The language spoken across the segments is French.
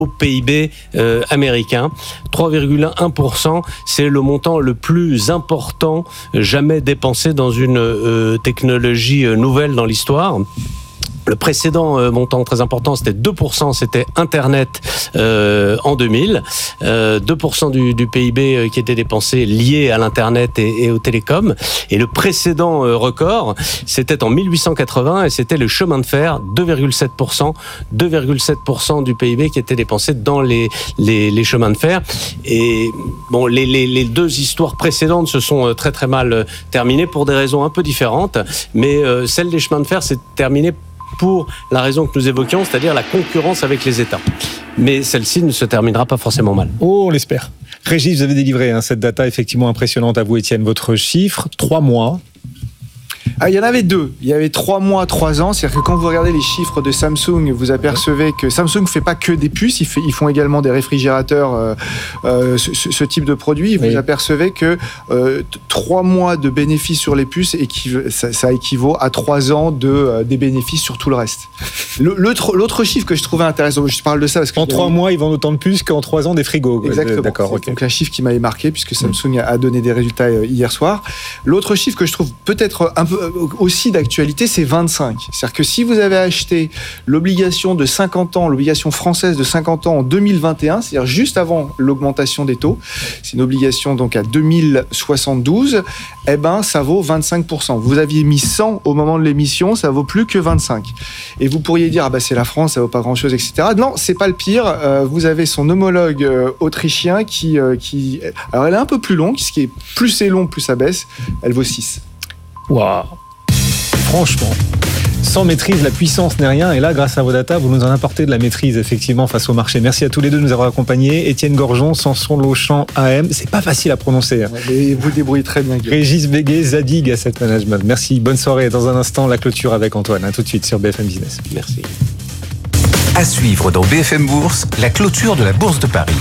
au PIB américain. 3,1%, c'est le montant le plus important jamais dépensé dans une technologie nouvelle dans l'histoire. Le précédent montant très important, c'était 2%, c'était Internet en 2000. 2% du PIB qui était dépensé lié à l'Internet et aux télécoms. Et le précédent record, c'était en 1880 et c'était le chemin de fer, 2,7%. 2,7% du PIB qui était dépensé dans les chemins de fer. Et bon, les deux histoires précédentes se sont très très mal terminées pour des raisons un peu différentes. Mais celle des chemins de fer s'est terminée pour la raison que nous évoquions, c'est-à-dire la concurrence avec les États. Mais celle-ci ne se terminera pas forcément mal. Oh, on l'espère. Régis, vous avez délivré cette data effectivement impressionnante à vous, Étienne. Votre chiffre, 3 mois. Il y en avait 2. Il y avait 3 mois, 3 ans. C'est-à-dire que quand vous regardez les chiffres de Samsung, vous apercevez que Samsung ne fait pas que des puces, ils font également des réfrigérateurs, ce type de produit. Vous apercevez que 3 mois de bénéfices sur les puces, ça équivaut à 3 ans des bénéfices sur tout le reste. L'autre chiffre que je trouvais intéressant, je parle de ça parce que... En 3 mois, ils vendent autant de puces qu'en 3 ans des frigos. Exactement. D'accord, c'est donc un chiffre qui m'avait marqué puisque Samsung a donné des résultats hier soir. L'autre chiffre que je trouve peut-être un peu aussi d'actualité, c'est 25. C'est-à-dire que si vous avez acheté l'obligation de 50 ans, l'obligation française de 50 ans en 2021, c'est-à-dire juste avant l'augmentation des taux, c'est une obligation donc à 2072, eh ben ça vaut 25%. Vous aviez mis 100 au moment de l'émission, ça vaut plus que 25. Et vous pourriez dire, c'est la France, ça vaut pas grand-chose, etc. Non, c'est pas le pire. Vous avez son homologue autrichien qui... Alors elle est un peu plus longue, ce qui est plus c'est long, plus ça baisse. Elle vaut 6. Waouh. Franchement, sans maîtrise, la puissance n'est rien. Et là, grâce à vos data, vous nous en apportez de la maîtrise, effectivement, face au marché. Merci à tous les deux de nous avoir accompagnés. Étienne Gorgeon, Samson Lochamp, AM. C'est pas facile à prononcer. Mais vous débrouillez très bien. Régis Béguet, Zadig Asset Management. Merci, bonne soirée. Dans un instant, la clôture avec Antoine. À tout de suite sur BFM Business. Merci. À suivre dans BFM Bourse, la clôture de la Bourse de Paris.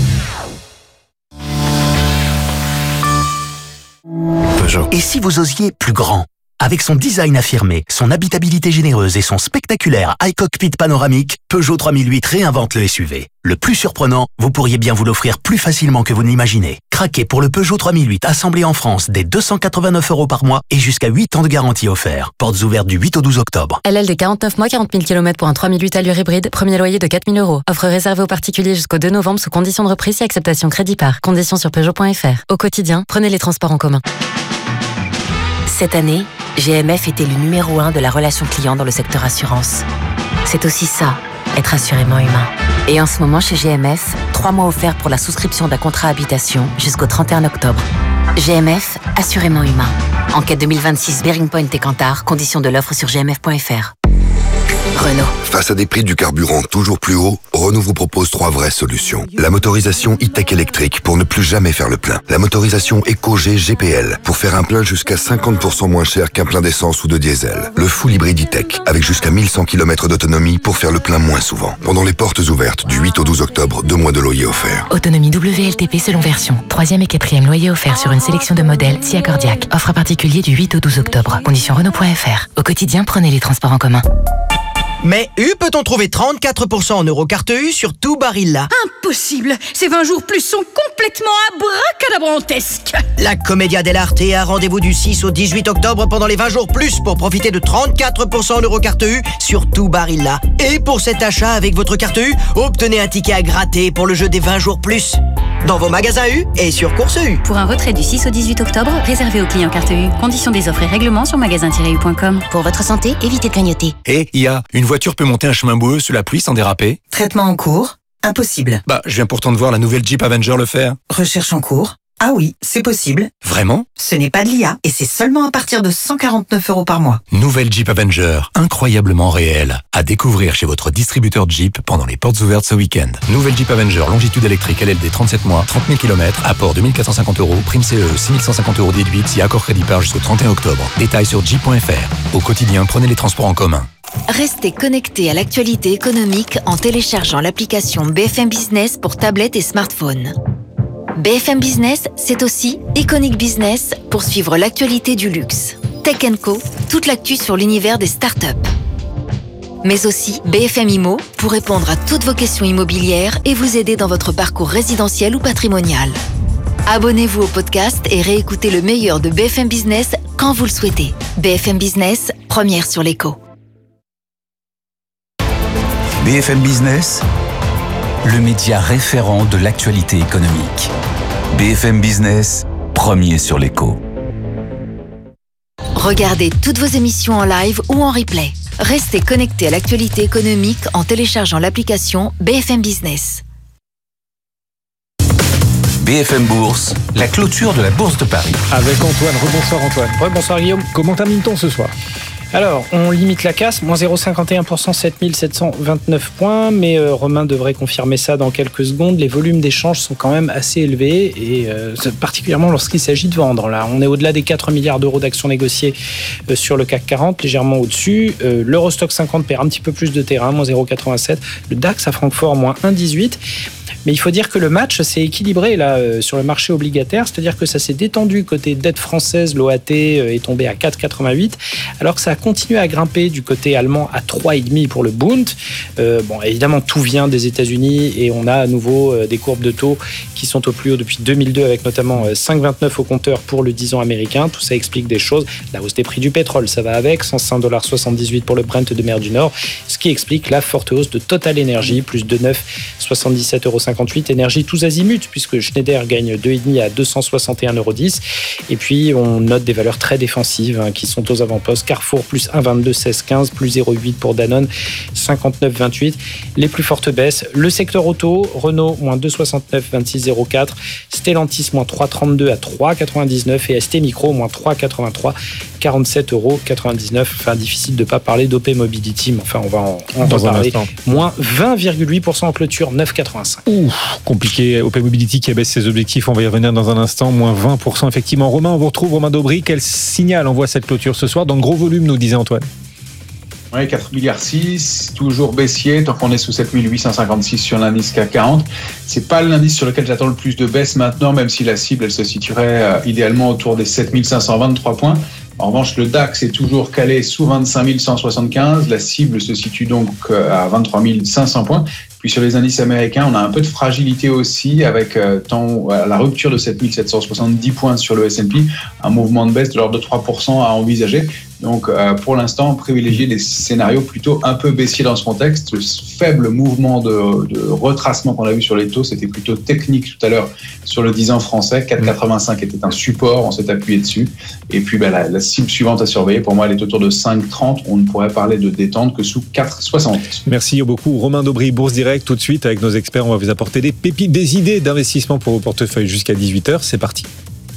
Peugeot. Et si vous osiez plus grand ? Avec son design affirmé, son habitabilité généreuse et son spectaculaire iCockpit panoramique, Peugeot 3008 réinvente le SUV. Le plus surprenant, vous pourriez bien vous l'offrir plus facilement que vous n'imaginez. Craquez pour le Peugeot 3008 assemblé en France dès 289 € par mois et jusqu'à 8 ans de garantie offert. Portes ouvertes du 8 au 12 octobre. LL de 49 mois, 40 000 km pour un 3008 allure hybride. Premier loyer de 4 000 €. Offre réservée aux particuliers jusqu'au 2 novembre sous conditions de reprise et acceptation crédit par. Conditions sur Peugeot.fr. Au quotidien, prenez les transports en commun. Cette année, GMF était le numéro 1 de la relation client dans le secteur assurance. C'est aussi ça, être assurément humain. Et en ce moment, chez GMF, 3 mois offerts pour la souscription d'un contrat habitation jusqu'au 31 octobre. GMF, assurément humain. Enquête 2026 Bearing Point et Kantar, conditions de l'offre sur gmf.fr. Renault. Face à des prix du carburant toujours plus hauts, Renault vous propose 3 vraies solutions. La motorisation e-tech électrique pour ne plus jamais faire le plein. La motorisation EcoG GPL pour faire un plein jusqu'à 50% moins cher qu'un plein d'essence ou de diesel. Le full hybride e-tech avec jusqu'à 1100 km d'autonomie pour faire le plein moins souvent. Pendant les portes ouvertes du 8 au 12 octobre, 2 mois de loyer offerts. Autonomie WLTP selon version. 3e et 4e loyer offert sur une sélection de modèles si accordiaque. Offre particulier du 8 au 12 octobre. Conditions Renault.fr. Au quotidien, prenez les transports en commun. Mais peut-on trouver 34% en Eurocarte U sur tout Barilla ? Impossible ! Ces 20 jours plus sont complètement abracadabrantesques. La Commedia dell'Arte a rendez-vous du 6 au 18 octobre pendant les 20 jours plus pour profiter de 34% en Eurocarte U sur tout Barilla. Et pour cet achat avec votre carte U, obtenez un ticket à gratter pour le jeu des 20 jours plus. Dans vos magasins U et sur Course U. Pour un retrait du 6 au 18 octobre, réservé aux clients carte U. Conditions des offres et règlements sur magasin-u.com. Pour votre santé, évitez de clignoter. Et une voiture peut monter un chemin boueux sous la pluie sans déraper ? Traitement en cours ? Impossible. Je viens pourtant de voir la nouvelle Jeep Avenger le faire. Recherche en cours ? Ah oui, c'est possible. Vraiment ? Ce n'est pas de l'IA et c'est seulement à partir de 149 € par mois. Nouvelle Jeep Avenger, incroyablement réelle. À découvrir chez votre distributeur Jeep pendant les portes ouvertes ce week-end. Nouvelle Jeep Avenger, longitude électrique LLD 37 mois, 30 000 km, apport 2450 €, prime CE 6150 € déduite si accord crédit par jusqu'au 31 octobre. Détails sur jeep.fr. Au quotidien, prenez les transports en commun. Restez connectés à l'actualité économique en téléchargeant l'application BFM Business pour tablette et smartphone. BFM Business, c'est aussi Iconic Business pour suivre l'actualité du luxe. Tech & Co, toute l'actu sur l'univers des startups. Mais aussi BFM Immo pour répondre à toutes vos questions immobilières et vous aider dans votre parcours résidentiel ou patrimonial. Abonnez-vous au podcast et réécoutez le meilleur de BFM Business quand vous le souhaitez. BFM Business, première sur l'écho. BFM Business, le média référent de l'actualité économique. BFM Business, premier sur l'écho. Regardez toutes vos émissions en live ou en replay. Restez connectés à l'actualité économique en téléchargeant l'application BFM Business. BFM Bourse, la clôture de la Bourse de Paris. Avec Antoine. Rebonsoir Antoine. Rebonsoir Guillaume. Comment termine-t-on ce soir ? Alors, on limite la casse, moins 0,51%, 7729 points, mais Romain devrait confirmer ça dans quelques secondes. Les volumes d'échanges sont quand même assez élevés, et particulièrement lorsqu'il s'agit de vendre. Là, on est au-delà des 4 milliards d'euros d'actions négociées sur le CAC 40, légèrement au-dessus. L'Eurostock 50 perd un petit peu plus de terrain, moins 0,87. Le DAX à Francfort, moins 1,18. Mais il faut dire que le match s'est équilibré là sur le marché obligataire, c'est-à-dire que ça s'est détendu côté dette française, l'OAT est tombé à 4,88, alors que ça a continué à grimper du côté allemand à 3,5 pour le Bund. Bon, évidemment, tout vient des États-Unis et on a à nouveau des courbes de taux qui sont au plus haut depuis 2002, avec notamment 5,29 au compteur pour le 10 ans américain. Tout ça explique des choses. La hausse des prix du pétrole, ça va avec, 105,78 $ pour le Brent de mer du Nord, ce qui explique la forte hausse de Total Energy, plus de 9,77,58 €. Énergie tous azimuts, puisque Schneider gagne 2,5 à 261,10 €. Et puis, on note des valeurs très défensives qui sont aux avant-postes. Carrefour, plus 1,22,16,15, plus 0,8 pour Danone, 59,28. Les plus fortes baisses, le secteur auto, Renault, moins 2,69,26,04. Stellantis, moins 3,32 à 3,99. Et ST Micro, moins 3,83, 47,99 €. Enfin, difficile de ne pas parler d'OP Mobility, mais enfin, on va en reparler. Moins 20,8% en clôture, 9,85. Compliqué. OP Mobility qui abaisse ses objectifs, on va y revenir dans un instant, moins 20%. Effectivement, Romain, on vous retrouve, Romain Daubry. Quel signal envoie cette clôture ce soir dans le gros volume, nous disait Antoine? Oui, 4,6 milliards, toujours baissier, tant qu'on est sous 7856 sur l'indice CAC 40. C'est pas l'indice sur lequel j'attends le plus de baisse maintenant, même si la cible, elle se situerait idéalement autour des 7523 points. En revanche, le DAX est toujours calé sous 25 175. La cible se situe donc à 23 500 points. Puis sur les indices américains, on a un peu de fragilité aussi avec la rupture de 7770 points sur le S&P, un mouvement de baisse de l'ordre de 3% à envisager. Donc pour l'instant, privilégier des scénarios plutôt un peu baissiers dans ce contexte. Le faible mouvement de retracement qu'on a vu sur les taux, c'était plutôt technique tout à l'heure sur le 10 ans français. 4,85 était un support, on s'est appuyé dessus. Et puis la cible suivante à surveiller, pour moi, elle est autour de 5,30. On ne pourrait parler de détente que sous 4,60. Merci beaucoup. Romain Daubry, Bourse Direct. Tout de suite, avec nos experts, on va vous apporter des pépites, des idées d'investissement pour vos portefeuilles jusqu'à 18h. C'est parti.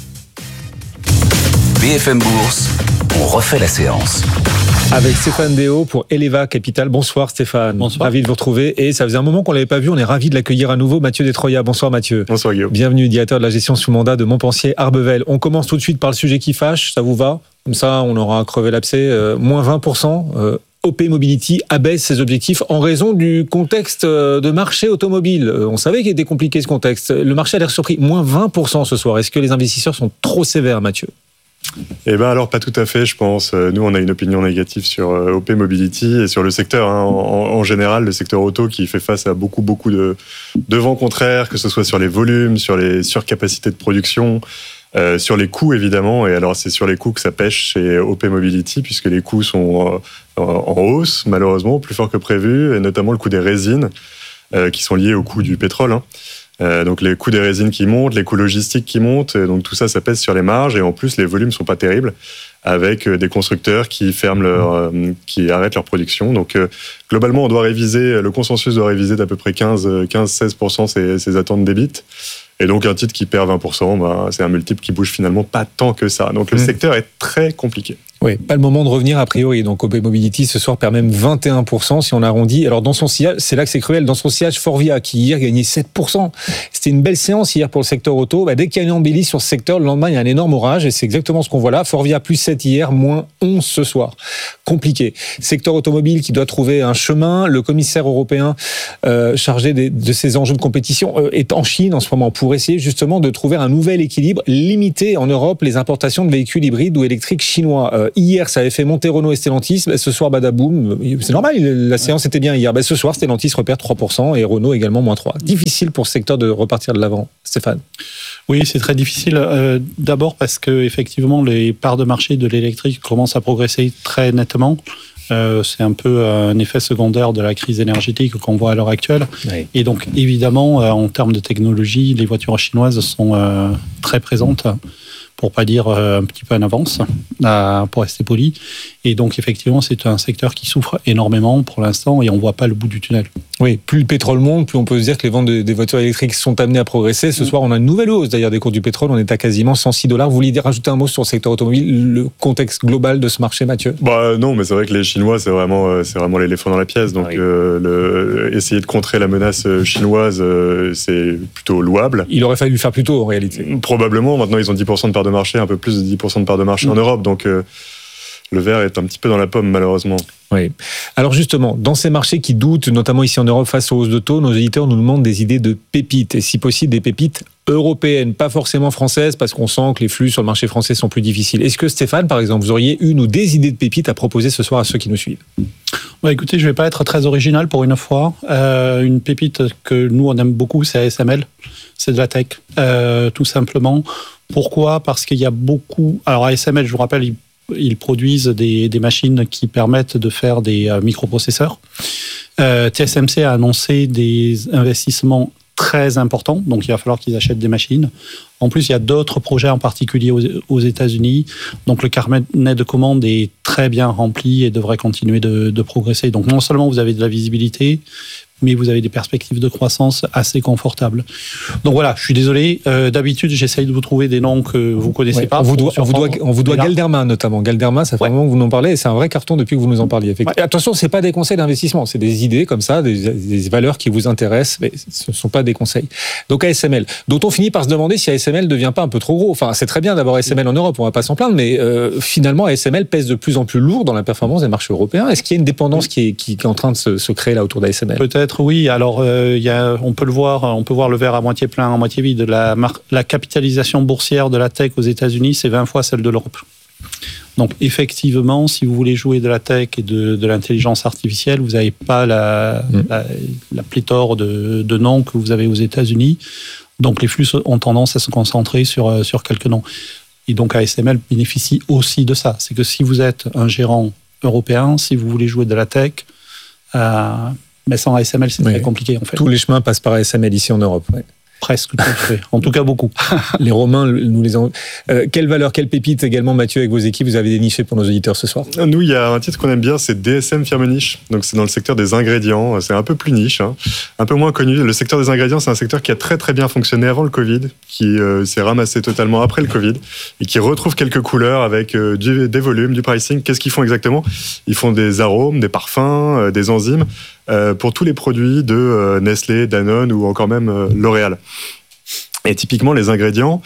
BFM Bourse, on refait la séance. Avec Stéphane Déo pour Eleva Capital. Bonsoir Stéphane. Bonsoir. Ravi de vous retrouver. Et ça faisait un moment qu'on ne l'avait pas vu. On est ravi de l'accueillir à nouveau. Mathieu Destroyat. Bonsoir Mathieu. Bonsoir Guillaume. Bienvenue, directeur de la gestion sous mandat de Montpensier Arbevel. On commence tout de suite par le sujet qui fâche. Ça vous va? Comme ça, on aura crevé l'abcès. Moins 20%. OP Mobility abaisse ses objectifs en raison du contexte de marché automobile. On savait qu'il était compliqué ce contexte. Le marché a l'air surpris. Moins 20% ce soir. Est-ce que les investisseurs sont trop sévères, Mathieu? Eh ben alors pas tout à fait, je pense. Nous, on a une opinion négative sur OP Mobility et sur le secteur. En général, le secteur auto qui fait face à beaucoup de vents contraires, que ce soit sur les volumes, sur les surcapacités de production, sur les coûts évidemment. Et alors c'est sur les coûts que ça pêche chez OP Mobility, puisque les coûts sont en hausse, malheureusement, plus fort que prévu, et notamment le coût des résines, qui sont liés au coût du pétrole. Donc les coûts des résines qui montent, les coûts logistiques qui montent, et donc tout ça, ça pèse sur les marges, et en plus les volumes sont pas terribles, avec des constructeurs qui qui arrêtent leur production. Donc globalement, on doit réviser, le consensus doit réviser d'à peu près 15-16% ses attentes d'EBIT. Et donc un titre qui perd 20%, c'est un multiple qui bouge finalement pas tant que ça. Donc le secteur est très compliqué. Oui, pas le moment de revenir a priori. Donc OP Mobility ce soir perd même 21% si on arrondit. Alors dans son sillage, c'est là que c'est cruel, dans son sillage Forvia qui hier gagnait 7%. C'était une belle séance hier pour le secteur auto. Dès qu'il y a une embellie sur ce secteur, le lendemain il y a un énorme orage et c'est exactement ce qu'on voit là. Forvia plus 17 hier, moins 11 ce soir. Compliqué. Secteur automobile qui doit trouver un chemin. Le commissaire européen chargé de ces enjeux de compétition est en Chine en ce moment pour essayer justement de trouver un nouvel équilibre, limiter en Europe les importations de véhicules hybrides ou électriques chinois. Hier, ça avait fait monter Renault et Stellantis. Ce soir, badaboum. C'est normal, la séance était bien hier. Ce soir, Stellantis repère 3% et Renault également moins 3%. Difficile pour ce secteur de repartir de l'avant. Stéphane. Oui, c'est très difficile. D'abord parce que effectivement, les parts de marché de l'électrique commencent à progresser très nettement. C'est un peu un effet secondaire de la crise énergétique qu'on voit à l'heure actuelle. Oui. Et donc, évidemment, en termes de technologie, les voitures chinoises sont très présentes, pour pas dire un petit peu en avance, pour rester poli. Et donc, effectivement, c'est un secteur qui souffre énormément pour l'instant et on voit pas le bout du tunnel. Oui, plus le pétrole monte, plus on peut se dire que les ventes des voitures électriques sont amenées à progresser. Ce soir, on a une nouvelle hausse d'ailleurs des cours du pétrole. On est à quasiment $106. Vous vouliez rajouter un mot sur le secteur automobile, le contexte global de ce marché, Mathieu ? Non, mais c'est vrai que les Chinois, c'est vraiment l'éléphant dans la pièce. Donc, essayer de contrer la menace chinoise, c'est plutôt louable. Il aurait fallu le faire plus tôt, en réalité. Probablement. Maintenant, ils ont 10% de part de marché, un peu plus de 10% de part de marché en Europe. Donc, le verre est un petit peu dans la pomme, malheureusement. Oui. Alors justement, dans ces marchés qui doutent, notamment ici en Europe face aux hausses de taux, nos éditeurs nous demandent des idées de pépites, et si possible des pépites européennes, pas forcément françaises, parce qu'on sent que les flux sur le marché français sont plus difficiles. Est-ce que Stéphane, par exemple, vous auriez une ou des idées de pépites à proposer ce soir à ceux qui nous suivent ? Écoutez, je ne vais pas être très original pour une fois. Une pépite que nous, on aime beaucoup, c'est ASML. C'est de la tech, tout simplement. Pourquoi ? Parce qu'il y a beaucoup... Alors ASML, je vous rappelle, ils produisent des machines qui permettent de faire des microprocesseurs. TSMC a annoncé des investissements très importants, donc il va falloir qu'ils achètent des machines. En plus, il y a d'autres projets, en particulier aux États-Unis. Donc le carnet de commandes est très bien rempli et devrait continuer de progresser. Donc non seulement vous avez de la visibilité, mais vous avez des perspectives de croissance assez confortables. Donc voilà, je suis désolé. D'habitude, j'essaye de vous trouver des noms que vous connaissez pas. On vous doit Galderma notamment. Galderma, ça fait un moment que vous nous en parlez et c'est un vrai carton depuis que vous nous en parliez. Attention, c'est pas des conseils d'investissement, c'est des idées comme ça, des valeurs qui vous intéressent, mais ce ne sont pas des conseils. Donc ASML, dont on finit par se demander si ASML ne devient pas un peu trop gros. Enfin, c'est très bien d'avoir ASML en Europe, on va pas s'en plaindre, mais finalement ASML pèse de plus en plus lourd dans la performance des marchés européens. Est-ce qu'il y a une dépendance qui est en train de se créer là autour d'ASML ? Peut-être. Oui, alors on peut voir le verre à moitié plein, à moitié vide. La capitalisation boursière de la tech aux États-Unis, c'est 20 fois celle de l'Europe. Donc effectivement, si vous voulez jouer de la tech et de l'intelligence artificielle, vous n'avez pas la pléthore de noms que vous avez aux États-Unis. Donc les flux ont tendance à se concentrer sur quelques noms. Et donc ASML bénéficie aussi de ça. C'est que si vous êtes un gérant européen, si vous voulez jouer de la tech, mais sans ASML, c'est très compliqué en fait. Tous les chemins passent par ASML ici en Europe. Ouais. Presque tout à fait. En tout cas, beaucoup. Les Romains nous les ont... quelle valeur, quelle pépite également, Mathieu, avec vos équipes, vous avez déniché pour nos auditeurs ce soir ? Nous, il y a un titre qu'on aime bien, c'est DSM Firmenich. Donc, c'est dans le secteur des ingrédients. C'est un peu plus niche, un peu moins connu. Le secteur des ingrédients, c'est un secteur qui a très très bien fonctionné avant le Covid, qui s'est ramassé totalement après le Covid et qui retrouve quelques couleurs avec des volumes, du pricing. Qu'est-ce qu'ils font exactement ? Ils font des arômes, des parfums, des enzymes pour tous les produits de Nestlé, Danone ou encore même L'Oréal. Et typiquement, les ingrédients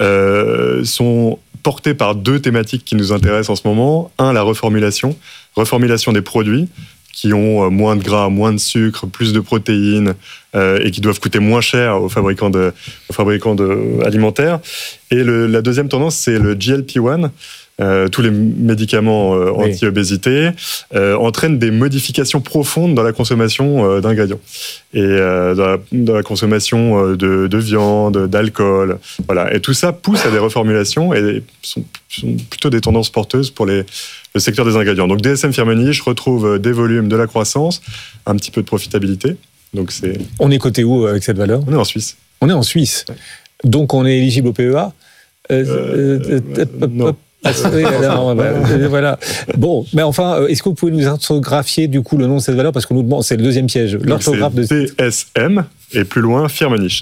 sont portés par deux thématiques qui nous intéressent en ce moment. Un, la reformulation des produits qui ont moins de gras, moins de sucre, plus de protéines et qui doivent coûter moins cher aux fabricants alimentaires. Et la deuxième tendance, c'est le GLP-1. Tous les médicaments anti-obésité entraînent des modifications profondes dans la consommation d'ingrédients et dans la consommation de viande, d'alcool, voilà. Et tout ça pousse à des reformulations et sont plutôt des tendances porteuses pour le secteur des ingrédients. Donc DSM Firmenich retrouve des volumes, de la croissance, un petit peu de profitabilité. Donc on est coté où avec cette valeur ? On est en Suisse. On est en Suisse. Ouais. Donc on est éligible au PEA non. Voilà. Bon, mais enfin, est-ce que vous pouvez nous orthographier du coup le nom de cette valeur, parce qu'on nous demande, c'est le deuxième piège. L'orthographe de DSM Et plus loin, Firmenich.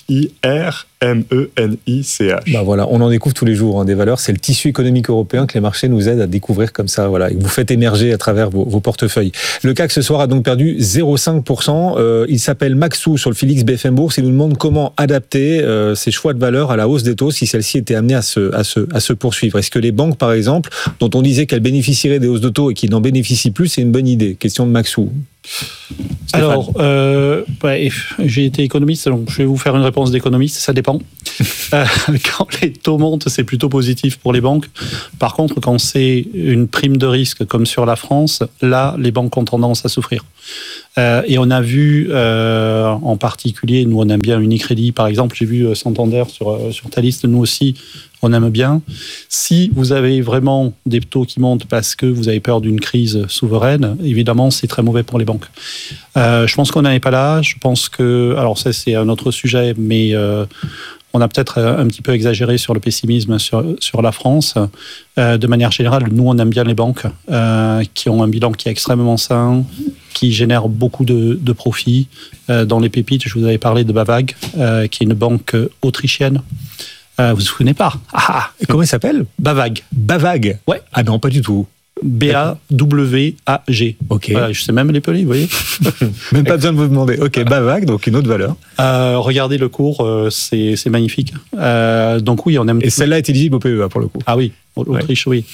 Firmenich. Bah voilà, on en découvre tous les jours des valeurs. C'est le tissu économique européen que les marchés nous aident à découvrir comme ça. Voilà, et vous faites émerger à travers vos portefeuilles. Le CAC ce soir a donc perdu 0,5%. Il s'appelle Maxou sur le Félix BFM Bourse. Il nous demande comment adapter ses choix de valeur à la hausse des taux si celle-ci était amenée à se poursuivre. Est-ce que les banques, par exemple, dont on disait qu'elles bénéficieraient des hausses de taux et qui n'en bénéficient plus, c'est une bonne idée? Question de Maxou. Stéphane. Alors, j'ai été économiste, donc je vais vous faire une réponse d'économiste. Ça dépend. Quand les taux montent, c'est plutôt positif pour les banques. Par contre, quand c'est une prime de risque, comme sur la France, là, les banques ont tendance à souffrir. Et on a vu, en particulier, nous on aime bien Unicredit, par exemple. J'ai vu Santander sur ta liste, nous aussi, on aime bien. Si vous avez vraiment des taux qui montent parce que vous avez peur d'une crise souveraine, évidemment, c'est très mauvais pour les banques. Je pense qu'on n'en est pas là. Je pense que, alors ça c'est un autre sujet, mais on a peut-être un petit peu exagéré sur le pessimisme sur la France. De manière générale, nous, on aime bien les banques qui ont un bilan qui est extrêmement sain, qui génèrent beaucoup de profits. Dans les pépites, je vous avais parlé de Bavag, qui est une banque autrichienne. Vous vous souvenez pas? Comment il s'appelle? Bavag. Bavag? Ouais. Ah non, pas du tout. B-A-W-A-G. Ok. Voilà, je sais même l'épeler, vous voyez. Même pas besoin de vous demander. Ok, Bavag, donc une autre valeur. Regardez le cours, c'est magnifique. Donc oui, on aime. Et celle-là est éligible au PEA pour le coup. Ah oui, l'Autriche, oui.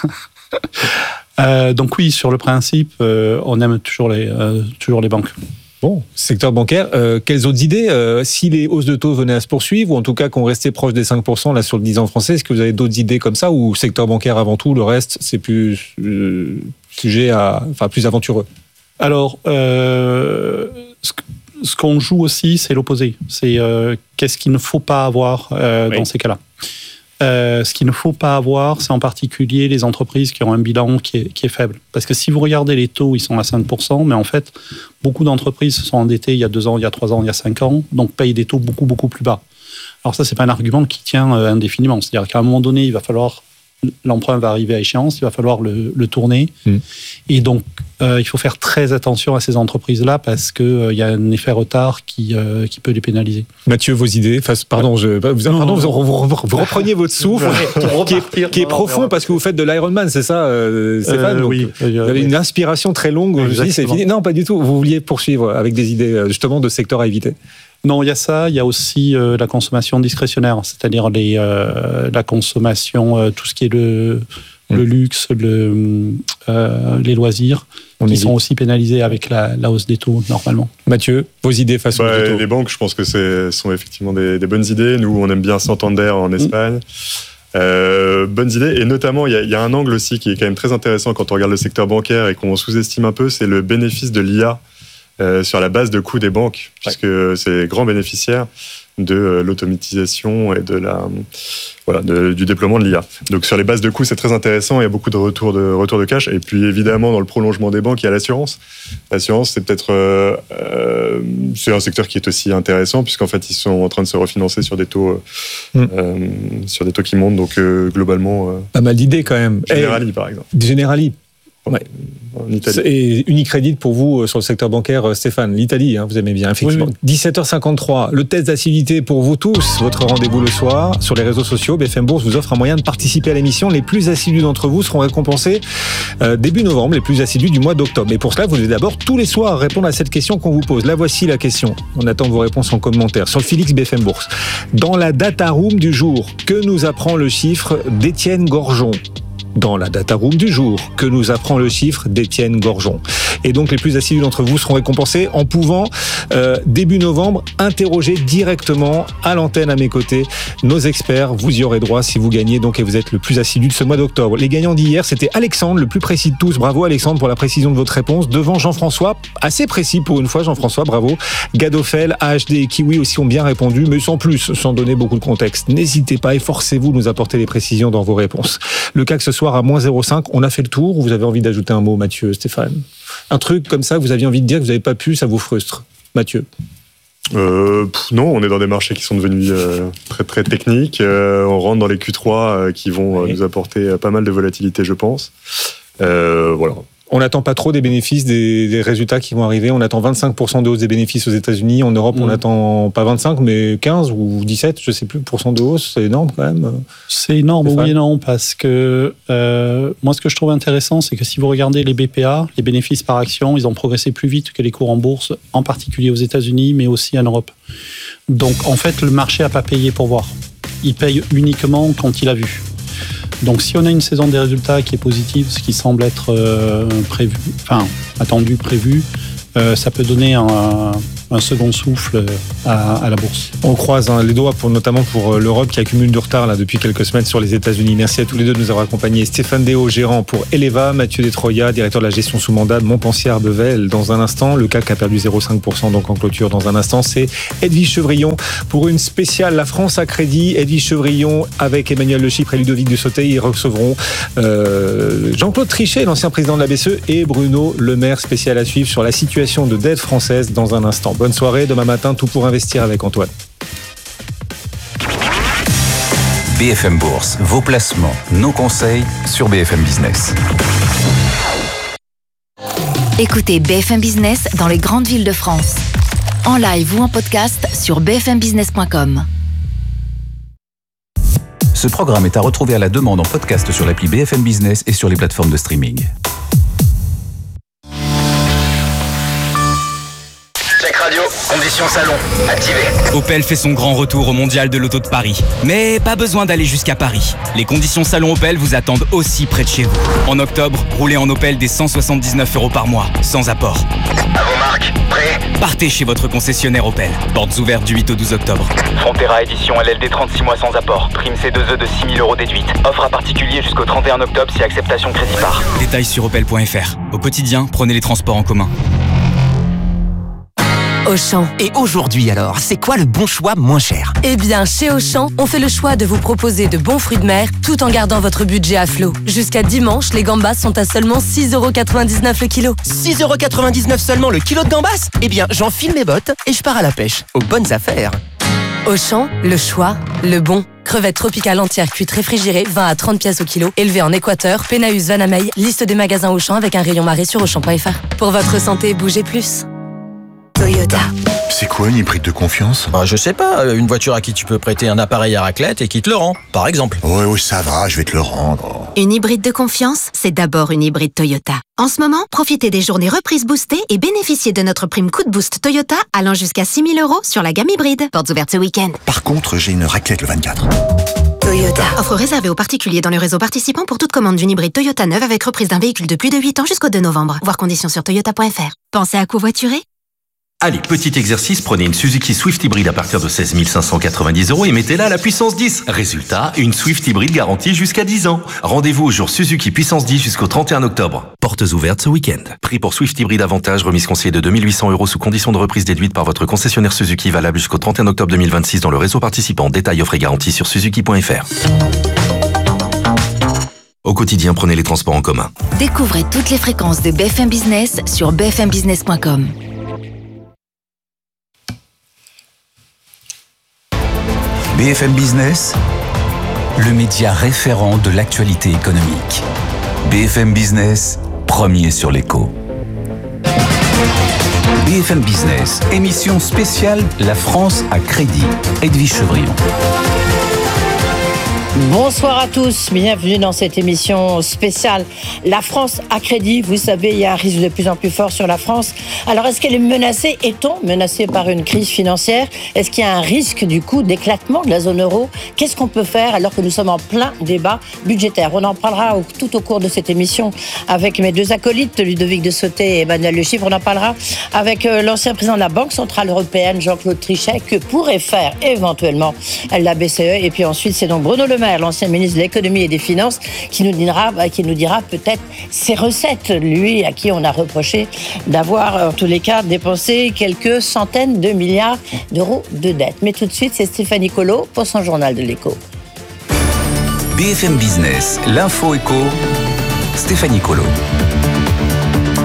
Donc oui, sur le principe, on aime toujours les banques. Bon, secteur bancaire, quelles autres idées si les hausses de taux venaient à se poursuivre, ou en tout cas qu'on restait proche des 5% là sur le 10 ans français, est-ce que vous avez d'autres idées comme ça, ou secteur bancaire avant tout, le reste c'est plus plus aventureux? Alors, ce qu'on joue aussi, c'est l'opposé. C'est qu'est-ce qu'il ne faut pas avoir dans ces cas-là. Ce qu'il ne faut pas avoir, c'est en particulier les entreprises qui ont un bilan qui est faible. Parce que si vous regardez les taux, ils sont à 5%, mais en fait, beaucoup d'entreprises se sont endettées il y a 2 ans, il y a 3 ans, il y a 5 ans, donc payent des taux beaucoup, beaucoup plus bas. Alors ça, c'est pas un argument qui tient indéfiniment. C'est-à-dire qu'à un moment donné, l'emprunt va arriver à échéance, il va falloir le tourner. Et donc, il faut faire très attention à ces entreprises-là parce qu'il y a un effet retard qui peut les pénaliser. Mathieu, vos idées vous repreniez votre souffle qui est profond parce que vous faites de l'Ironman, c'est ça, Stéphane? Oui. Vous avez une inspiration très longue. Je dis, c'est fini. Non, pas du tout. Vous vouliez poursuivre avec des idées justement de secteurs à éviter. Non, il y a ça. Il y a aussi la consommation discrétionnaire, c'est-à-dire la consommation, tout ce qui est le luxe, les loisirs, qui sont aussi pénalisés avec la hausse des taux, normalement. Mathieu, vos idées face aux taux? Les banques, je pense que sont effectivement des bonnes idées. Nous, on aime bien Santander en Espagne. Bonnes idées. Et notamment, il y a un angle aussi qui est quand même très intéressant quand on regarde le secteur bancaire et qu'on sous-estime un peu, c'est le bénéfice de l'IA sur la base de coûts des banques, puisque c'est les grands bénéficiaires de l'automatisation et du déploiement de l'IA. Donc sur les bases de coûts, c'est très intéressant, il y a beaucoup de retour de cash. Et puis évidemment, dans le prolongement des banques, il y a l'assurance. L'assurance, c'est peut-être c'est un secteur qui est aussi intéressant, puisqu'en fait, ils sont en train de se refinancer sur des taux qui montent. Donc globalement... pas mal d'idées quand même. Generali, par exemple. Generali. Ouais. En Italie. Et Unicredit pour vous sur le secteur bancaire, Stéphane. L'Italie, vous aimez bien, effectivement. Oui. 17h53, le test d'assiduité pour vous tous. Votre rendez-vous le soir sur les réseaux sociaux. BFM Bourse vous offre un moyen de participer à l'émission. Les plus assidus d'entre vous seront récompensés début novembre, les plus assidus du mois d'octobre. Et pour cela, vous devez d'abord tous les soirs répondre à cette question qu'on vous pose. Là, voici la question. On attend vos réponses en commentaire sur le Félix BFM Bourse. Dans la data room du jour, que nous apprend le chiffre d'Étienne Gorgeon? Dans la data room du jour, que nous apprend le chiffre d'Étienne Gorgeon. Et donc les plus assidus d'entre vous seront récompensés en pouvant, début novembre, interroger directement à l'antenne à mes côtés nos experts. Vous y aurez droit si vous gagnez donc et vous êtes le plus assidu de ce mois d'octobre. Les gagnants d'hier, c'était Alexandre, le plus précis de tous. Bravo Alexandre pour la précision de votre réponse. Devant Jean-François, assez précis pour une fois Jean-François, bravo. Gadofel, AHD et Kiwi aussi ont bien répondu, mais sans plus, sans donner beaucoup de contexte. N'hésitez pas, efforcez-vous de nous apporter les précisions dans vos réponses. Le CAC ce soir à moins 0,5, on a fait le tour, ou vous avez envie d'ajouter un mot, Mathieu, Stéphane? Un truc comme ça que vous aviez envie de dire que vous n'avez pas pu, ça vous frustre? Mathieu? Non, on est dans des marchés qui sont devenus très très techniques. On rentre dans les Q3 qui vont nous apporter pas mal de volatilité, je pense. Voilà. On n'attend pas trop des bénéfices, des résultats qui vont arriver. On attend 25% de hausse des bénéfices aux États-Unis. En Europe, on n'attend pas 25, mais 15 ou 17, je ne sais plus, % de hausse. C'est énorme quand même. C'est énorme, oui et non, parce que moi, ce que je trouve intéressant, c'est que si vous regardez les BPA, les bénéfices par action, ils ont progressé plus vite que les cours en bourse, en particulier aux États-Unis, mais aussi en Europe. Donc, en fait, le marché n'a pas payé pour voir. Il paye uniquement quand il a vu. Donc, si on a une saison des résultats qui est positive, ce qui semble être attendu, prévu, ça peut donner un second souffle à la bourse. On croise les doigts notamment pour l'Europe qui accumule du retard là, depuis quelques semaines sur les États-Unis. Merci à tous les deux de nous avoir accompagnés. Stéphane Déo, gérant pour Eleva, Mathieu Destroyat, directeur de la gestion sous mandat de Montpensier-Arbevel. Dans un instant, le CAC a perdu 0,5% donc en clôture. Dans un instant, c'est Edwige Chevrillon pour une spéciale La France à crédit. Edwige Chevrillon avec Emmanuel Le Chypre et Ludovic Dussauteil. Ils recevront Jean-Claude Trichet, l'ancien président de la BCE, et Bruno Le Maire, spécial à suivre sur la situation de dette française dans un instant. Bonne soirée, demain matin, tout pour investir avec Antoine. BFM Bourse, vos placements, nos conseils sur BFM Business. Écoutez BFM Business dans les grandes villes de France. En live ou en podcast sur bfmbusiness.com. Ce programme est à retrouver à la demande en podcast sur l'appli BFM Business et sur les plateformes de streaming. Conditions salon, activées. Opel fait son grand retour au Mondial de l'Auto de Paris. Mais pas besoin d'aller jusqu'à Paris. Les conditions salon Opel vous attendent aussi près de chez vous. En octobre, roulez en Opel des 179 € par mois, sans apport. À vos marques, prêts ? Partez chez votre concessionnaire Opel. Portes ouvertes du 8 au 12 octobre. Frontera édition LLD 36 mois sans apport. Prime C2E de 6 000 € déduite. Offre à particulier jusqu'au 31 octobre si acceptation crédit par. Détails sur opel.fr. Au quotidien, prenez les transports en commun. Auchan. Et aujourd'hui alors, c'est quoi le bon choix moins cher ? Eh bien, chez Auchan, on fait le choix de vous proposer de bons fruits de mer tout en gardant votre budget à flot. Jusqu'à dimanche, les gambas sont à seulement 6,99 € le kilo. 6,99 € seulement le kilo de gambas ? Eh bien, j'enfile mes bottes et je pars à la pêche. Aux bonnes affaires. Auchan, le choix, le bon. Crevettes tropicales entières cuites réfrigérées, 20 à 30 pièces au kilo, élevées en Équateur, Pénaus, Vanamey, liste des magasins Auchan avec un rayon marée sur Auchan.fr. Pour votre santé, bougez plus. Toyota. C'est quoi une hybride de confiance ? Je sais pas, une voiture à qui tu peux prêter un appareil à raclette et qui te le rend, par exemple. Oui, ça va, je vais te le rendre. Une hybride de confiance, c'est d'abord une hybride Toyota. En ce moment, profitez des journées reprises boostées et bénéficiez de notre prime coup de boost Toyota allant jusqu'à 6 000 € sur la gamme hybride. Portes ouvertes ce week-end. Par contre, j'ai une raclette le 24. Toyota. Offre réservée aux particuliers dans le réseau participant pour toute commande d'une hybride Toyota neuve avec reprise d'un véhicule de plus de 8 ans jusqu'au 2 novembre. Voir conditions sur toyota.fr. Pensez à covoiturer ? Allez, petit exercice, prenez une Suzuki Swift hybride à partir de 16 590 € et mettez-la à la puissance 10. Résultat, une Swift hybride garantie jusqu'à 10 ans. Rendez-vous au jour Suzuki puissance 10 jusqu'au 31 octobre. Portes ouvertes ce week-end. Prix pour Swift hybride avantage, remise conseillée de 2 800 € sous condition de reprise déduite par votre concessionnaire Suzuki, valable jusqu'au 31 octobre 2026 dans le réseau participant. Détails, offres et garanties sur suzuki.fr. Au quotidien, prenez les transports en commun. Découvrez toutes les fréquences de BFM Business sur bfmbusiness.com. BFM Business, le média référent de l'actualité économique. BFM Business, premier sur l'écho. BFM Business, émission spéciale La France à crédit. Edwige Chevrillon. Bonsoir à tous, bienvenue dans cette émission spéciale La France à crédit. Vous savez, il y a un risque de plus en plus fort sur la France. Alors, est-ce qu'elle est menacée ? Est-on menacé par une crise financière ? Est-ce qu'il y a un risque du coup d'éclatement de la zone euro ? Qu'est-ce qu'on peut faire alors que nous sommes en plein débat budgétaire ? On en parlera tout au cours de cette émission avec mes deux acolytes, Ludovic Dussauteil et Emmanuel Le Chypre. On en parlera avec l'ancien président de la Banque Centrale Européenne, Jean-Claude Trichet, que pourrait faire éventuellement la BCE. Et puis ensuite, c'est donc Bruno Le Maire, l'ancien ministre de l'économie et des finances, qui nous dira peut-être ses recettes, lui à qui on a reproché d'avoir en tous les cas dépensé quelques centaines de milliards d'euros de dettes. Mais tout de suite, c'est Stéphanie Colo pour son journal de l'écho. BFM Business, l'info écho, Stéphanie Colo.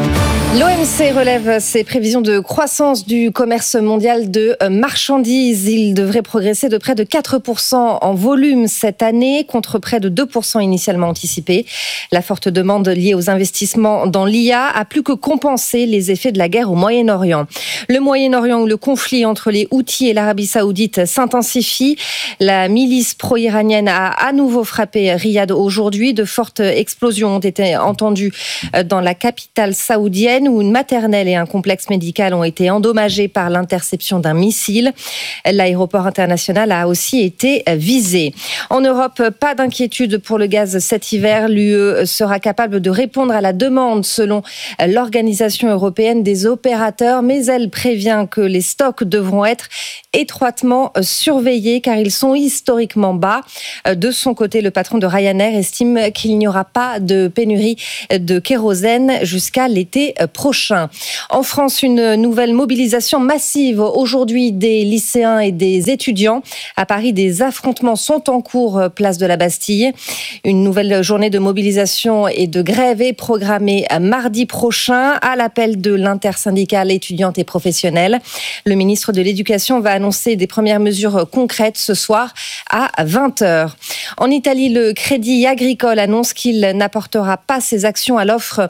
L'OMC relève ses prévisions de croissance du commerce mondial de marchandises. Il devrait progresser de près de 4% en volume cette année, contre près de 2% initialement anticipé. La forte demande liée aux investissements dans l'IA a plus que compensé les effets de la guerre au Moyen-Orient. Le Moyen-Orient, où le conflit entre les Houthis et l'Arabie Saoudite s'intensifie. La milice pro-iranienne a à nouveau frappé Riyad aujourd'hui. De fortes explosions ont été entendues dans la capitale saoudienne, où une maternelle et un complexe médical ont été endommagés par l'interception d'un missile. L'aéroport international a aussi été visé. En Europe, pas d'inquiétude pour le gaz cet hiver. L'UE sera capable de répondre à la demande selon l'Organisation européenne des opérateurs, mais elle prévient que les stocks devront être étroitement surveillés car ils sont historiquement bas. De son côté, le patron de Ryanair estime qu'il n'y aura pas de pénurie de kérosène jusqu'à l'été prochain. En France, une nouvelle mobilisation massive aujourd'hui des lycéens et des étudiants. À Paris, des affrontements sont en cours place de la Bastille. Une nouvelle journée de mobilisation et de grève est programmée mardi prochain à l'appel de l'intersyndicale étudiante et professionnelle. Le ministre de l'Éducation va annoncer des premières mesures concrètes ce soir à 20h. En Italie, le Crédit Agricole annonce qu'il n'apportera pas ses actions à l'offre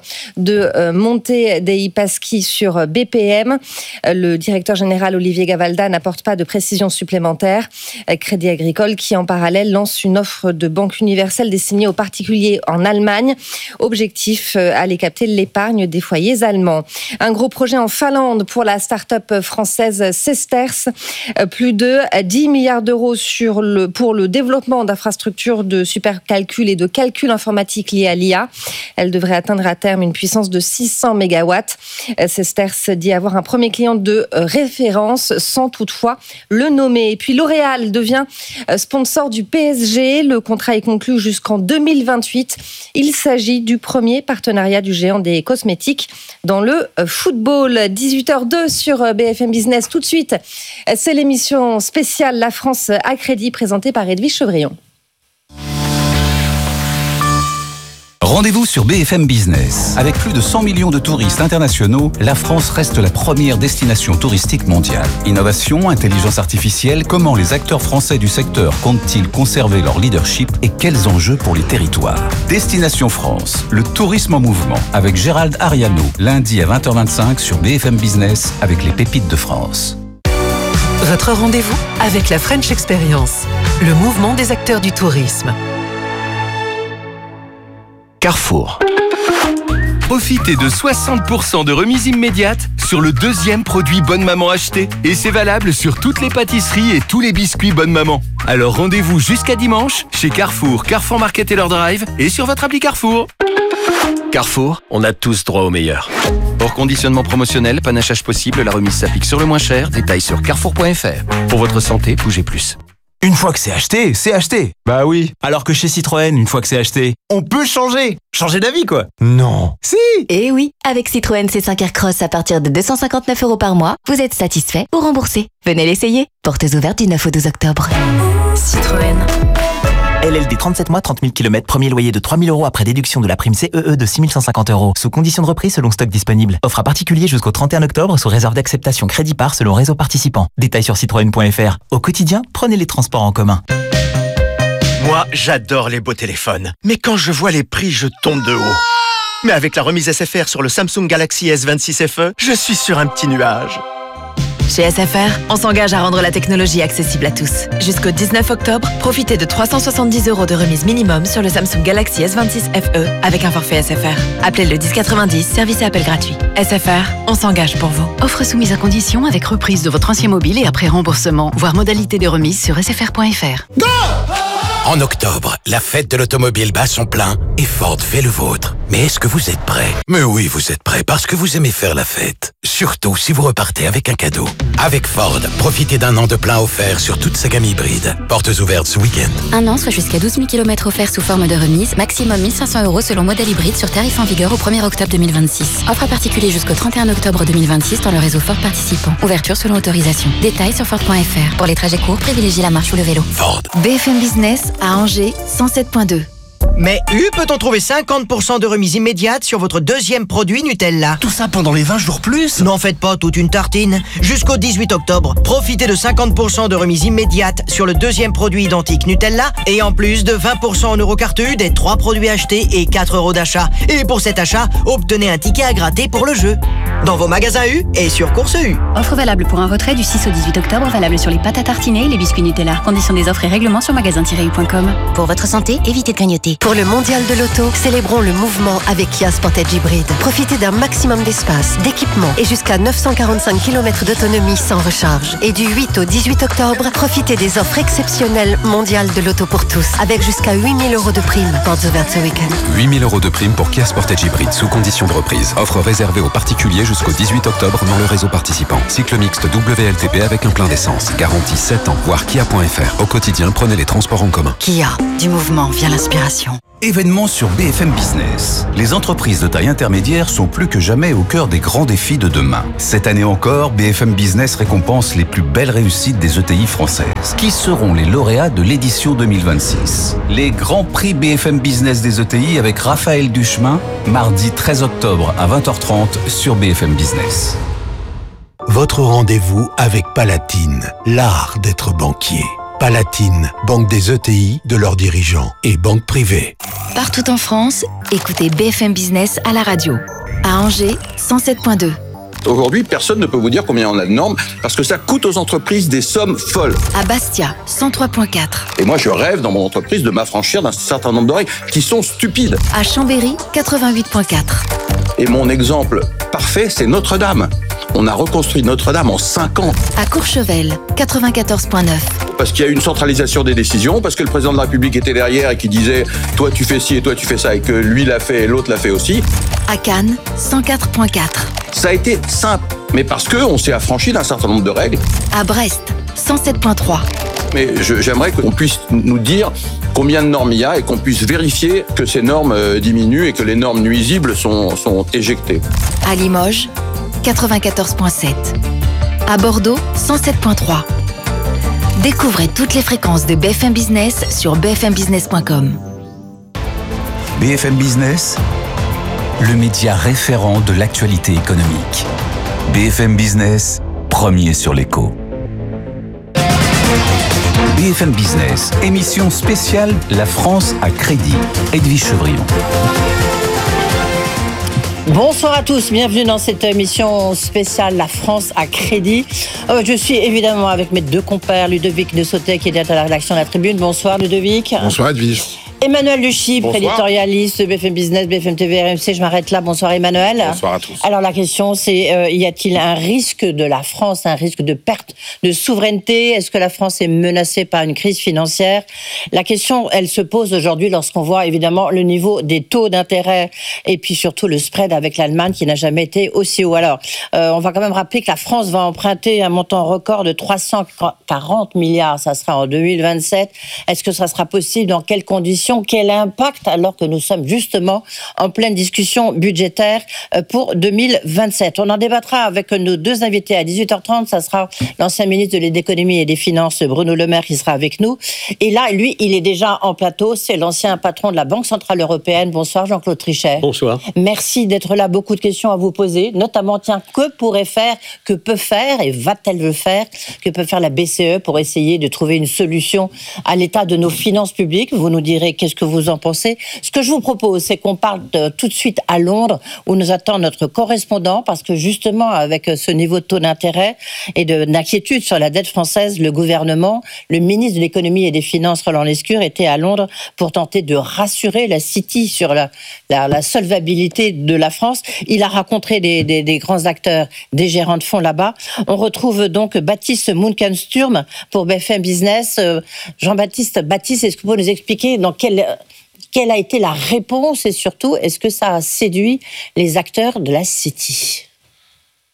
de Monte dei Paschi sur BPM. Le directeur général Olivier Gavalda n'apporte pas de précisions supplémentaires. Crédit Agricole qui en parallèle lance une offre de banque universelle destinée aux particuliers en Allemagne. Objectif, aller capter l'épargne des foyers allemands. Un gros projet en Finlande pour la start-up française Sesters. Plus de 10 milliards d'euros pour le développement d'infrastructures de supercalcul et de calcul informatique liés à l'IA. Elle devrait atteindre à terme une puissance de 600 mégawatts. Sesters dit avoir un premier client de référence sans toutefois le nommer. Et puis L'Oréal devient sponsor du PSG. Le contrat est conclu jusqu'en 2028. Il s'agit du premier partenariat du géant des cosmétiques dans le football. 18h02 sur BFM Business. Tout de suite, c'est l'émission spéciale La France à crédit présentée par Edwige Chevrillon. Rendez-vous sur BFM Business. Avec plus de 100 millions de touristes internationaux, la France reste la première destination touristique mondiale. Innovation, intelligence artificielle, comment les acteurs français du secteur comptent-ils conserver leur leadership et quels enjeux pour les territoires? Destination France, le tourisme en mouvement, avec Gérald Ariano, lundi à 20h25 sur BFM Business avec les pépites de France. Votre rendez-vous avec la French Experience, le mouvement des acteurs du tourisme. Carrefour. Profitez de 60% de remise immédiate sur le deuxième produit Bonne Maman acheté. Et c'est valable sur toutes les pâtisseries et tous les biscuits Bonne Maman. Alors rendez-vous jusqu'à dimanche chez Carrefour, Carrefour Market et leur drive et sur votre appli Carrefour. Carrefour, on a tous droit au meilleur. Hors conditionnement promotionnel, panachage possible, la remise s'applique sur le moins cher. Détails sur carrefour.fr. Pour votre santé, bougez plus. Une fois que c'est acheté, c'est acheté. Bah oui. Alors que chez Citroën, une fois que c'est acheté, on peut changer. Changer d'avis, quoi. Non. Si. Eh oui, avec Citroën C5 Aircross à partir de 259 € par mois, vous êtes satisfait ou remboursé. Venez l'essayer. Portes ouvertes du 9 au 12 octobre. Citroën. LLD 37 mois, 30 000 km, premier loyer de 3 000 € après déduction de la prime CEE de 6 150 €. Sous condition de reprise selon stock disponible. Offre à particulier jusqu'au 31 octobre sous réserve d'acceptation crédit par selon réseau participant. Détails sur citroën.fr. Au quotidien, prenez les transports en commun. Moi, j'adore les beaux téléphones. Mais quand je vois les prix, je tombe de haut. Mais avec la remise SFR sur le Samsung Galaxy S26 FE, je suis sur un petit nuage. Chez SFR, on s'engage à rendre la technologie accessible à tous. Jusqu'au 19 octobre, profitez de 370 € de remise minimum sur le Samsung Galaxy S26 FE avec un forfait SFR. Appelez le 1090, service et appel gratuit. SFR, on s'engage pour vous. Offre soumise à condition avec reprise de votre ancien mobile et après remboursement. Voir modalité de remise sur sfr.fr. Go! En octobre, la fête de l'automobile bat son plein et Ford fait le vôtre. Mais est-ce que vous êtes prêts? Mais oui, vous êtes prêts parce que vous aimez faire la fête. Surtout si vous repartez avec un cadeau. Avec Ford, profitez d'un an de plein offert sur toute sa gamme hybride. Portes ouvertes ce week-end. Un an, soit jusqu'à 12 000 km offerts sous forme de remise. Maximum 1 500 € selon modèle hybride sur tarif en vigueur au 1er octobre 2026. Offre à particulier jusqu'au 31 octobre 2026 dans le réseau Ford participant. Ouverture selon autorisation. Détails sur Ford.fr. Pour les trajets courts, privilégiez la marche ou le vélo. Ford. BFM Business à Angers, 107.2. Mais peut-on trouver 50% de remise immédiate sur votre deuxième produit Nutella? Tout ça pendant les 20 jours plus? N'en faites pas toute une tartine. Jusqu'au 18 octobre, profitez de 50% de remise immédiate sur le deuxième produit identique Nutella et en plus de 20% en eurocarte U des 3 produits achetés et 4 € d'achat. Et pour cet achat, obtenez un ticket à gratter pour le jeu. Dans vos magasins U et sur Course U. Offre valable pour un retrait du 6 au 18 octobre, valable sur les pâtes à tartiner et les biscuits Nutella. Conditions des offres et règlements sur magasin-u.com. Pour votre santé, évitez de grignoter. Pour le mondial de l'auto, célébrons le mouvement avec Kia Sportage Hybride. Profitez d'un maximum d'espace, d'équipement et jusqu'à 945 km d'autonomie sans recharge. Et du 8 au 18 octobre, profitez des offres exceptionnelles mondiales de l'auto pour tous, avec jusqu'à 8 000 € de prime. Portes ouvertes ce week-end. 8 000 € de prime pour Kia Sportage Hybride sous condition de reprise. Offre réservée aux particuliers jusqu'au 18 octobre dans le réseau participant. Cycle mixte WLTP avec un plein d'essence. Garantie 7 ans. Voir kia.fr. Au quotidien, prenez les transports en commun. Kia, du mouvement vient l'inspiration. Événement sur BFM Business. Les entreprises de taille intermédiaire sont plus que jamais au cœur des grands défis de demain. Cette année encore, BFM Business récompense les plus belles réussites des ETI françaises. Qui seront les lauréats de l'édition 2026? Les grands prix BFM Business des ETI avec Raphaël Duchemin, mardi 13 octobre à 20h30 sur BFM Business. Votre rendez-vous avec Palatine, l'art d'être banquier. Palatine, banque des ETI, de leurs dirigeants et banque privée. Partout en France, écoutez BFM Business à la radio. À Angers, 107.2. Aujourd'hui, personne ne peut vous dire combien on a de normes parce que ça coûte aux entreprises des sommes folles. À Bastia, 103.4. Et moi, je rêve dans mon entreprise de m'affranchir d'un certain nombre de règles qui sont stupides. À Chambéry, 88.4. Et mon exemple parfait, c'est Notre-Dame. On a reconstruit Notre-Dame en 5 ans. À Courchevel, 94.9. Parce qu'il y a une centralisation des décisions, parce que le président de la République était derrière et qui disait « toi tu fais ci et toi tu fais ça » et que lui l'a fait et l'autre l'a fait aussi. À Cannes, 104.4. Ça a été simple, mais parce qu'on s'est affranchi d'un certain nombre de règles. À Brest, 107.3. Mais j'aimerais qu'on puisse nous dire combien de normes il y a et qu'on puisse vérifier que ces normes diminuent et que les normes nuisibles sont éjectées. À Limoges, 94.7. À Bordeaux, 107.3. Découvrez toutes les fréquences de BFM Business sur bfmbusiness.com. BFM Business, le média référent de l'actualité économique. BFM Business, premier sur l'écho. BFM Business, émission spéciale La France à crédit. Edwige Chevrillon. Bonsoir à tous, bienvenue dans cette émission spéciale La France à crédit. Je suis évidemment avec mes deux compères, Ludovic de Sautet qui est à la rédaction de la Tribune. Bonsoir Ludovic. Bonsoir Edwige. Emmanuel Luchypre, éditorialiste de BFM Business, BFM TV, RMC. Je m'arrête là. Bonsoir Emmanuel. Bonsoir à tous. Alors la question c'est, y a-t-il un risque de la France, un risque de perte de souveraineté? Est-ce que la France est menacée par une crise financière? La question, elle se pose aujourd'hui lorsqu'on voit évidemment le niveau des taux d'intérêt et puis surtout le spread avec l'Allemagne qui n'a jamais été aussi haut. Alors, on va quand même rappeler que la France va emprunter un montant record de 340 milliards. Ça sera en 2027. Est-ce que ça sera possible? Dans quelles conditions? Quel impact alors que nous sommes justement en pleine discussion budgétaire pour 2027? On en débattra avec nos deux invités à 18h30. Ça sera l'ancien ministre de l'économie et des finances, Bruno Le Maire, qui sera avec nous. Et là, lui, il est déjà en plateau. C'est l'ancien patron de la Banque Centrale Européenne. Bonsoir Jean-Claude Trichet. Bonsoir. Merci d'être là. Beaucoup de questions à vous poser. Notamment, tiens, que pourrait faire, que peut faire et va-t-elle le faire, que peut faire la BCE pour essayer de trouver une solution à l'état de nos finances publiques? Vous nous direz qu'est-ce que vous en pensez. Ce que je vous propose, c'est qu'on parte tout de suite à Londres, où nous attend notre correspondant, parce que justement, avec ce niveau de taux d'intérêt et d'inquiétude sur la dette française, le gouvernement, le ministre de l'économie et des finances, Roland Lescure, était à Londres pour tenter de rassurer la City sur la solvabilité de la France. Il a rencontré des grands acteurs, des gérants de fonds là-bas. On retrouve donc Baptiste Munkansturm pour BFM Business. Jean-Baptiste, est-ce que vous pouvez nous expliquer dans quelle a été la réponse et surtout, est-ce que ça a séduit les acteurs de la City?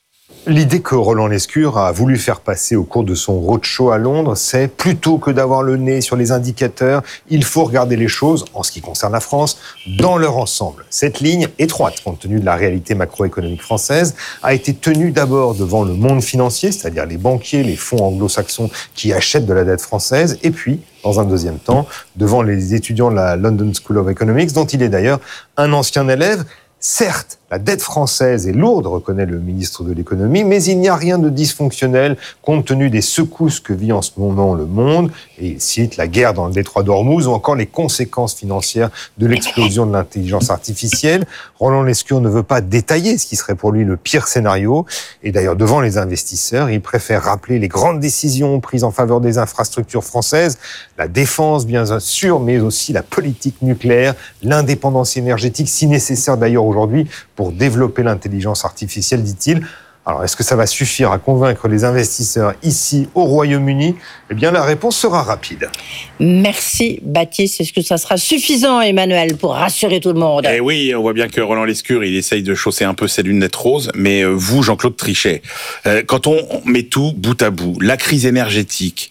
L'idée que Roland Lescure a voulu faire passer au cours de son roadshow à Londres, c'est plutôt que d'avoir le nez sur les indicateurs, il faut regarder les choses, en ce qui concerne la France, dans leur ensemble. Cette ligne étroite, compte tenu de la réalité macroéconomique française, a été tenue d'abord devant le monde financier, c'est-à-dire les banquiers, les fonds anglo-saxons qui achètent de la dette française, et puis, dans un deuxième temps, devant les étudiants de la London School of Economics, dont il est d'ailleurs un ancien élève. Certes, la dette française est lourde, reconnaît le ministre de l'économie, mais il n'y a rien de dysfonctionnel compte tenu des secousses que vit en ce moment le monde, et il cite la guerre dans le détroit d'Ormuz ou encore les conséquences financières de l'explosion de l'intelligence artificielle. Roland Lescure ne veut pas détailler ce qui serait pour lui le pire scénario, et d'ailleurs devant les investisseurs, il préfère rappeler les grandes décisions prises en faveur des infrastructures françaises, la défense bien sûr, mais aussi la politique nucléaire, l'indépendance énergétique, si nécessaire d'ailleurs aujourd'hui, pour développer l'intelligence artificielle, dit-il. Alors, est-ce que ça va suffire à convaincre les investisseurs ici, au Royaume-Uni ? Eh bien, la réponse sera rapide. Merci, Baptiste. Est-ce que ça sera suffisant, Emmanuel, pour rassurer tout le monde ? Eh oui, on voit bien que Roland Lescure, il essaye de chausser un peu ses lunettes roses, mais vous, Jean-Claude Trichet, quand on met tout bout à bout, la crise énergétique,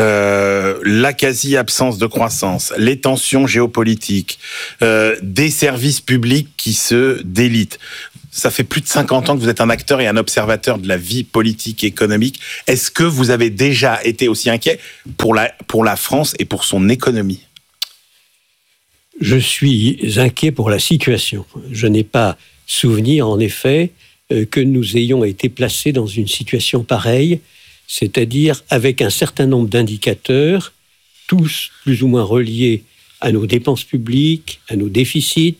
la quasi-absence de croissance, les tensions géopolitiques, des services publics qui se délitent, ça fait plus de 50 ans que vous êtes un acteur et un observateur de la vie politique et économique. Est-ce que vous avez déjà été aussi inquiet pour la France et pour son économie ? Je suis inquiet pour la situation. Je n'ai pas souvenir, en effet, que nous ayons été placés dans une situation pareille, c'est-à-dire avec un certain nombre d'indicateurs, tous plus ou moins reliés à nos dépenses publiques, à nos déficits,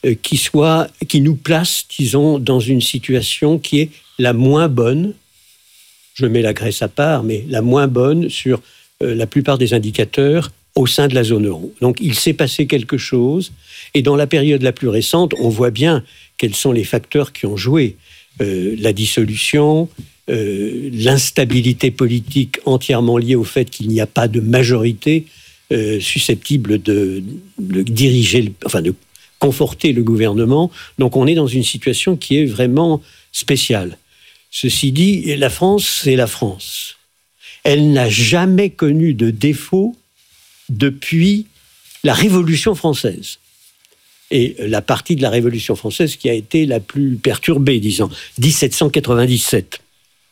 qui nous place, disons, dans une situation qui est la moins bonne, je mets la Grèce à part, mais la moins bonne sur la plupart des indicateurs au sein de la zone euro. Donc il s'est passé quelque chose, et dans la période la plus récente, on voit bien quels sont les facteurs qui ont joué. La dissolution, l'instabilité politique entièrement liée au fait qu'il n'y a pas de majorité susceptible de diriger, de conforter le gouvernement. Donc on est dans une situation qui est vraiment spéciale. Ceci dit, la France, c'est la France. Elle n'a jamais connu de défaut depuis la Révolution française. Et la partie de la Révolution française qui a été la plus perturbée, disons, 1797.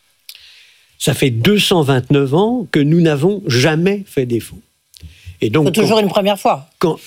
Ça fait 229 ans que nous n'avons jamais fait défaut. Et donc, c'est toujours une première fois. Quand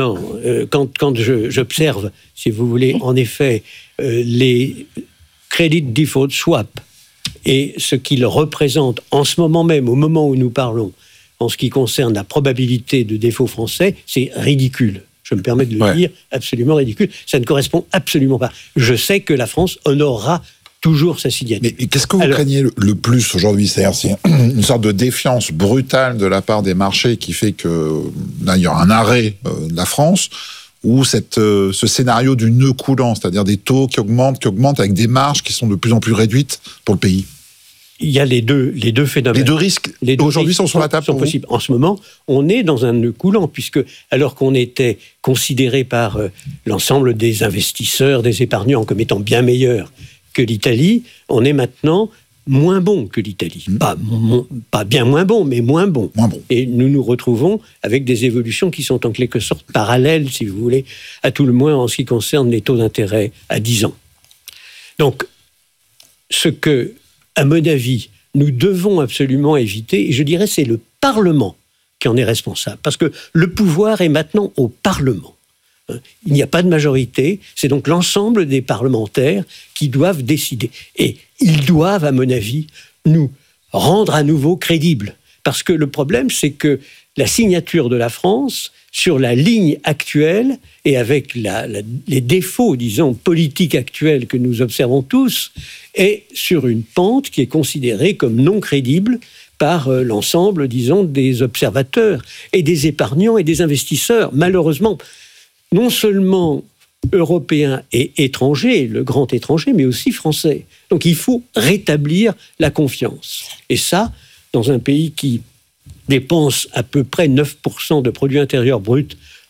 j'observe, si vous voulez, en effet, les credit default swap et ce qu'ils représentent en ce moment même, au moment où nous parlons, en ce qui concerne la probabilité de défaut français, c'est ridicule. Je me permets de le dire, absolument ridicule. Ça ne correspond absolument pas. Je sais que la France honorera toujours sa signature. Mais qu'est-ce que vous craignez le plus aujourd'hui ? C'est-à-dire, c'est une sorte de défiance brutale de la part des marchés qui fait que là, il y aura un arrêt de la France, ou ce scénario du nœud coulant, c'est-à-dire des taux qui augmentent avec des marges qui sont de plus en plus réduites pour le pays. Il y a les deux phénomènes. Les deux risques, aujourd'hui, sont sur la table pour vous ? Possibles. En ce moment, on est dans un nœud coulant, puisque alors qu'on était considéré par l'ensemble des investisseurs, des épargnants, comme étant bien meilleurs que l'Italie, on est maintenant moins bon que l'Italie. Pas bien moins bon, mais moins bon. Et nous nous retrouvons avec des évolutions qui sont en quelque sorte parallèles, si vous voulez, à tout le moins en ce qui concerne les taux d'intérêt à 10 ans. Donc, ce que, à mon avis, nous devons absolument éviter, et je dirais c'est le Parlement qui en est responsable, parce que le pouvoir est maintenant au Parlement. Il n'y a pas de majorité, c'est donc l'ensemble des parlementaires qui doivent décider. Et ils doivent, à mon avis, nous rendre à nouveau crédibles. Parce que le problème, c'est que la signature de la France, sur la ligne actuelle, et avec les défauts, disons, politiques actuels que nous observons tous, est sur une pente qui est considérée comme non crédible par l'ensemble, disons, des observateurs et des épargnants et des investisseurs. Malheureusement, non seulement européens et étrangers, le grand étranger, mais aussi français. Donc il faut rétablir la confiance. Et ça, dans un pays qui dépense à peu près 9% de produit intérieur brut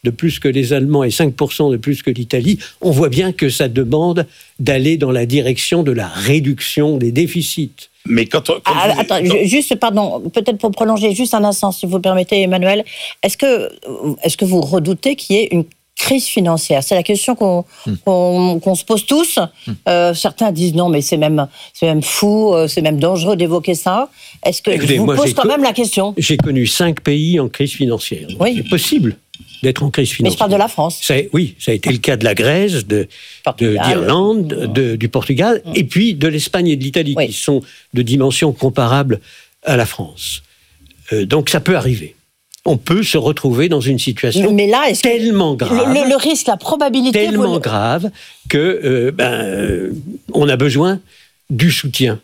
de plus que les Allemands et 5% de plus que l'Italie, on voit bien que ça demande d'aller dans la direction de la réduction des déficits. Mais Attends, juste, pardon, peut-être pour prolonger juste un instant, si vous permettez, Emmanuel, est-ce que vous redoutez qu'il y ait une crise financière? C'est la question qu'on se pose tous. Certains disent non, mais c'est même fou, c'est même dangereux d'évoquer ça. Est-ce que je vous pose quand même la question? J'ai connu 5 pays en crise financière. Oui. C'est possible d'être en crise financière. Mais je parle de la France. Oui, ça a été le cas de la Grèce, d'Irlande, du Portugal, et puis de l'Espagne et de l'Italie, qui sont de dimensions comparables à la France. Donc ça peut arriver. On peut se retrouver dans une situation tellement grave, le risque, la probabilité, tellement grave que on a besoin du soutien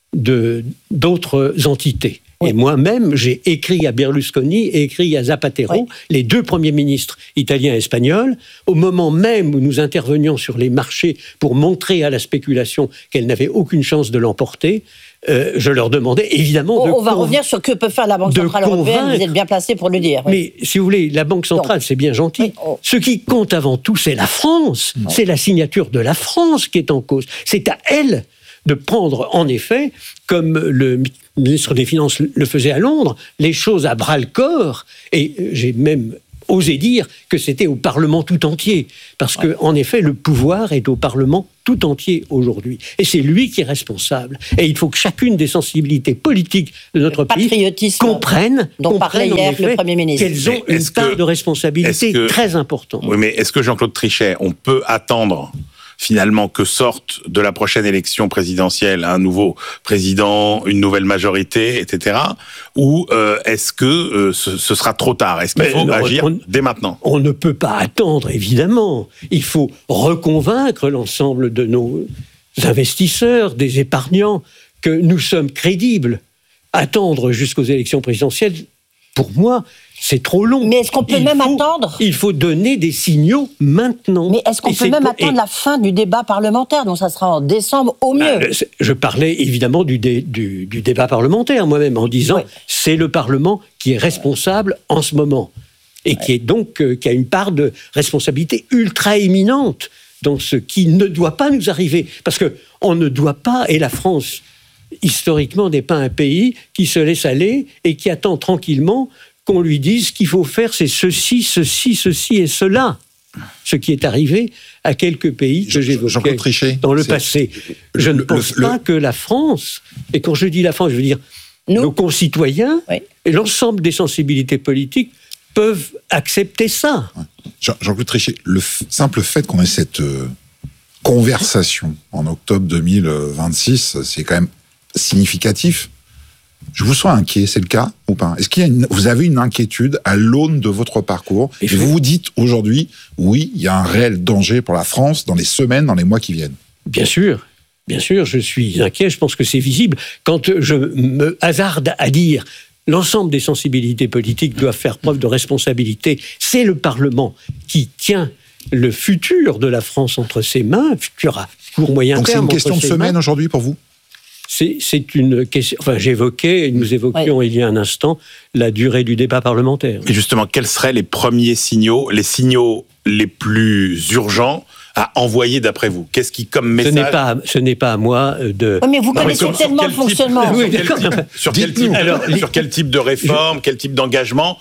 d'autres entités. Et moi-même, j'ai écrit à Berlusconi et écrit à Zapatero, les 2 premiers ministres italiens et espagnols, au moment même où nous intervenions sur les marchés pour montrer à la spéculation qu'elle n'avait aucune chance de l'emporter. Je leur demandais évidemment on va revenir sur que peut faire la Banque Centrale Européenne, vous êtes bien placé pour le dire. Mais si vous voulez, la Banque Centrale, c'est bien gentil. Ce qui compte avant tout, c'est la France. C'est la signature de la France qui est en cause. C'est à elle de prendre, en effet, comme le ministre des Finances le faisait à Londres, les choses à bras-le-corps. Et j'ai même osé dire que c'était au Parlement tout entier. Parce que, en effet, le pouvoir est au Parlement tout entier aujourd'hui. Et c'est lui qui est responsable. Et il faut que chacune des sensibilités politiques de notre pays comprenne, dont parlait hier le Premier ministre, qu'elles ont une part de responsabilité très importante. Oui, mais est-ce que Jean-Claude Trichet, on peut attendre finalement que sorte de la prochaine élection présidentielle un nouveau président, une nouvelle majorité, etc. Ou est-ce que ce sera trop tard? Est-ce qu'il faut agir dès maintenant? On ne peut pas attendre, évidemment. Il faut reconvaincre l'ensemble de nos investisseurs, des épargnants, que nous sommes crédibles. Attendre jusqu'aux élections présidentielles, pour moi, c'est trop long. Mais est-ce qu'on peut attendre? Il faut donner des signaux maintenant. Mais est-ce qu'on peut même attendre la fin du débat parlementaire? Donc ça sera en décembre au mieux. Je parlais évidemment du débat parlementaire moi-même en disant c'est le Parlement qui est responsable en ce moment et qui est donc qui a une part de responsabilité ultra éminente dans ce qui ne doit pas nous arriver. Parce que on ne doit pas, et la France historiquement n'est pas un pays qui se laisse aller et qui attend tranquillement qu'on lui dise qu'il faut faire, c'est ceci, ceci, ceci et cela. Ce qui est arrivé à quelques pays que j'évoquais dans le passé. Je ne pense pas que la France, et quand je dis la France, je veux dire nos concitoyens et l'ensemble des sensibilités politiques peuvent accepter ça. Jean-Claude Trichet, le simple fait qu'on ait cette conversation en octobre 2026, c'est quand même significatif. Je vous sens inquiet, c'est le cas ou pas? Est-ce qu'il y a vous avez une inquiétude à l'aune de votre parcours et vous vous dites aujourd'hui, oui, il y a un réel danger pour la France dans les semaines, dans les mois qui viennent? Bien sûr, je suis inquiet, je pense que c'est visible. Quand je me hasarde à dire l'ensemble des sensibilités politiques doivent faire preuve de responsabilité, c'est le Parlement qui tient le futur de la France entre ses mains, futur à court moyen terme. Donc c'est une question de semaine aujourd'hui pour vous? C'est une question. Enfin, nous évoquions il y a un instant la durée du débat parlementaire. Et justement, quels seraient les premiers signaux, les signaux les plus urgents à envoyer d'après vous? Qu'est-ce qui, comme message... Ce n'est pas à moi de... Mais vous connaissez tellement le fonctionnement. Sur quel type de réforme, quel type d'engagement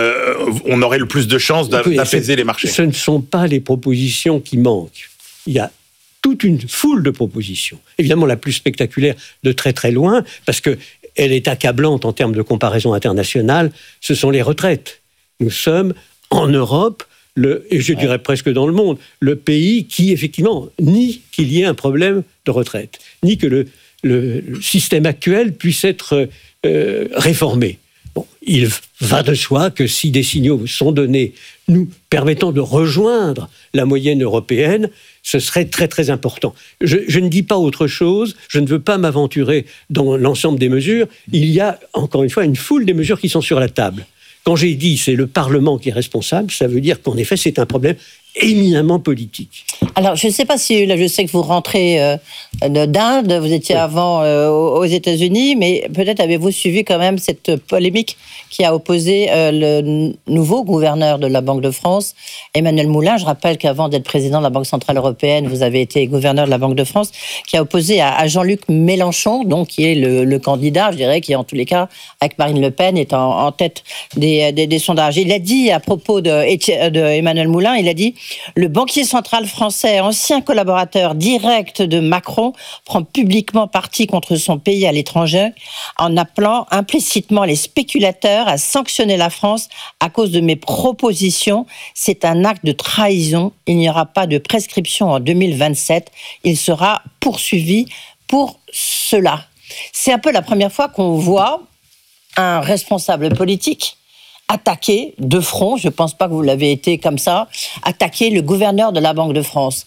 on aurait le plus de chances d'apaiser les marchés? Ce ne sont pas les propositions qui manquent. Il y a toute une foule de propositions. Évidemment, la plus spectaculaire de très très loin, parce qu'elle est accablante en termes de comparaison internationale, ce sont les retraites. Nous sommes, en Europe, et je dirais presque dans le monde, le pays qui, effectivement, nie qu'il y ait un problème de retraite, ni que le système actuel puisse être réformé. Bon, il va de soi que si des signaux sont donnés nous permettant de rejoindre la moyenne européenne, ce serait très très important. Je ne dis pas autre chose, je ne veux pas m'aventurer dans l'ensemble des mesures. Il y a, encore une fois, une foule des mesures qui sont sur la table. Quand j'ai dit c'est le Parlement qui est responsable, ça veut dire qu'en effet c'est un problème éminemment politique. Alors, je ne sais pas si, là, je sais que vous rentrez d'Inde, vous étiez avant aux États-Unis, mais peut-être avez-vous suivi quand même cette polémique qui a opposé le nouveau gouverneur de la Banque de France, Emmanuel Moulin. Je rappelle qu'avant d'être président de la Banque Centrale Européenne, vous avez été gouverneur de la Banque de France, qui a opposé à Jean-Luc Mélenchon, donc qui est le candidat, je dirais, qui en tous les cas, avec Marine Le Pen, est en tête des sondages. Il a dit à propos de Emmanuel Moulin, il a dit « Le banquier central français, ancien collaborateur direct de Macron, prend publiquement parti contre son pays à l'étranger en appelant implicitement les spéculateurs à sanctionner la France à cause de mes propositions. C'est un acte de trahison. Il n'y aura pas de prescription en 2027. Il sera poursuivi pour cela. » C'est un peu la première fois qu'on voit un responsable politique attaquer de front, je ne pense pas que vous l'avez été comme ça, attaquer le gouverneur de la Banque de France.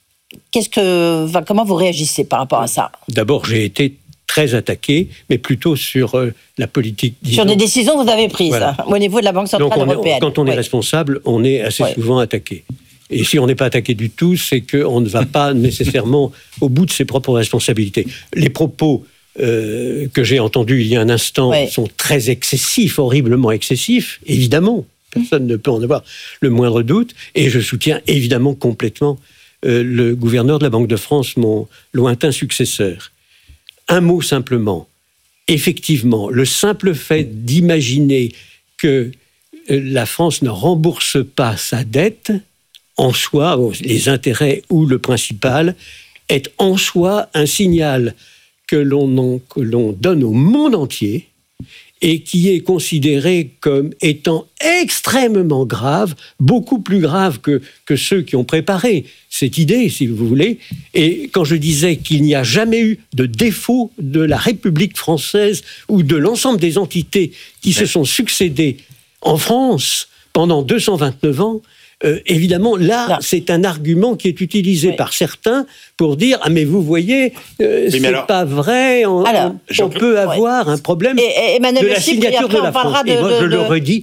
Comment vous réagissez par rapport à ça ? D'abord, j'ai été très attaqué, mais plutôt sur la politique. Sur des décisions que vous avez prises, voilà, au niveau de la Banque Centrale Européenne. Quand on est responsable, on est assez souvent attaqué. Et si on n'est pas attaqué du tout, c'est qu'on ne va pas nécessairement au bout de ses propres responsabilités. Les propos que j'ai entendus il y a un instant sont très excessifs, horriblement excessifs, évidemment. Personne ne peut en avoir le moindre doute. Et je soutiens évidemment complètement le gouverneur de la Banque de France, mon lointain successeur. Un mot simplement. Effectivement, le simple fait d'imaginer que la France ne rembourse pas sa dette, en soi, les intérêts ou le principal, est en soi un signal que l'on donne au monde entier et qui est considéré comme étant extrêmement grave, beaucoup plus grave que ceux qui ont préparé cette idée, si vous voulez. Et quand je disais qu'il n'y a jamais eu de défaut de la République française ou de l'ensemble des entités qui se sont succédées en France pendant 229 ans, évidemment, là, c'est un argument qui est utilisé par certains pour dire « Ah, mais vous voyez, c'est pas vrai, on peut avoir un problème de la signature de la France. » Et moi, je le redis,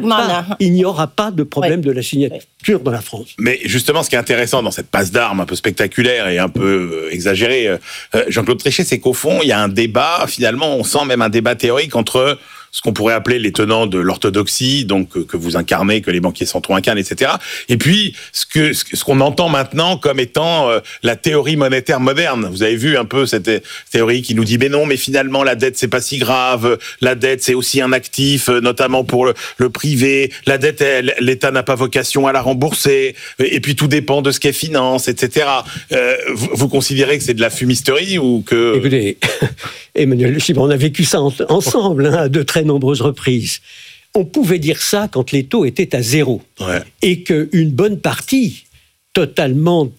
il n'y aura pas de problème de la signature de la France. Mais justement, ce qui est intéressant dans cette passe d'armes un peu spectaculaire et un peu exagérée, Jean-Claude Trichet, c'est qu'au fond, il y a un débat, finalement, on sent même un débat théorique entre ce qu'on pourrait appeler les tenants de l'orthodoxie, donc que vous incarnez, que les banquiers centraux incarnent, etc. Et puis, ce qu'on entend maintenant comme étant la théorie monétaire moderne. Vous avez vu un peu cette théorie qui nous dit, mais non, mais finalement, la dette, c'est pas si grave. La dette, c'est aussi un actif, notamment pour le privé. La dette, l'État n'a pas vocation à la rembourser. Et puis, tout dépend de ce qu'elle finance, etc. Vous considérez que c'est de la fumisterie ou que... Écoutez, Emmanuel Chibon, on a vécu ça ensemble, à de très nombreuses reprises. On pouvait dire ça quand les taux étaient à zéro. Ouais. Et qu'une bonne partie, totalement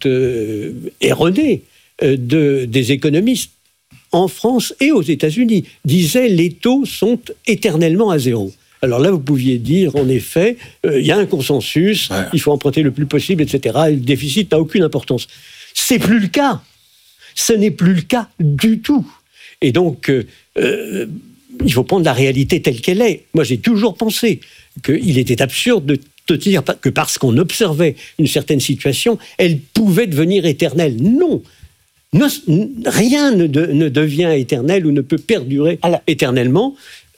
erronée, des économistes en France et aux États-Unis disaient les taux sont éternellement à zéro. Alors là, vous pouviez dire, en effet, il y a un consensus, il faut emprunter le plus possible, etc. Et le déficit n'a aucune importance. C'est plus le cas. Ce n'est plus le cas du tout. Et donc, il faut prendre la réalité telle qu'elle est. Moi, j'ai toujours pensé qu'il était absurde de dire que parce qu'on observait une certaine situation, elle pouvait devenir éternelle. Non. Rien ne devient éternel ou ne peut perdurer éternellement.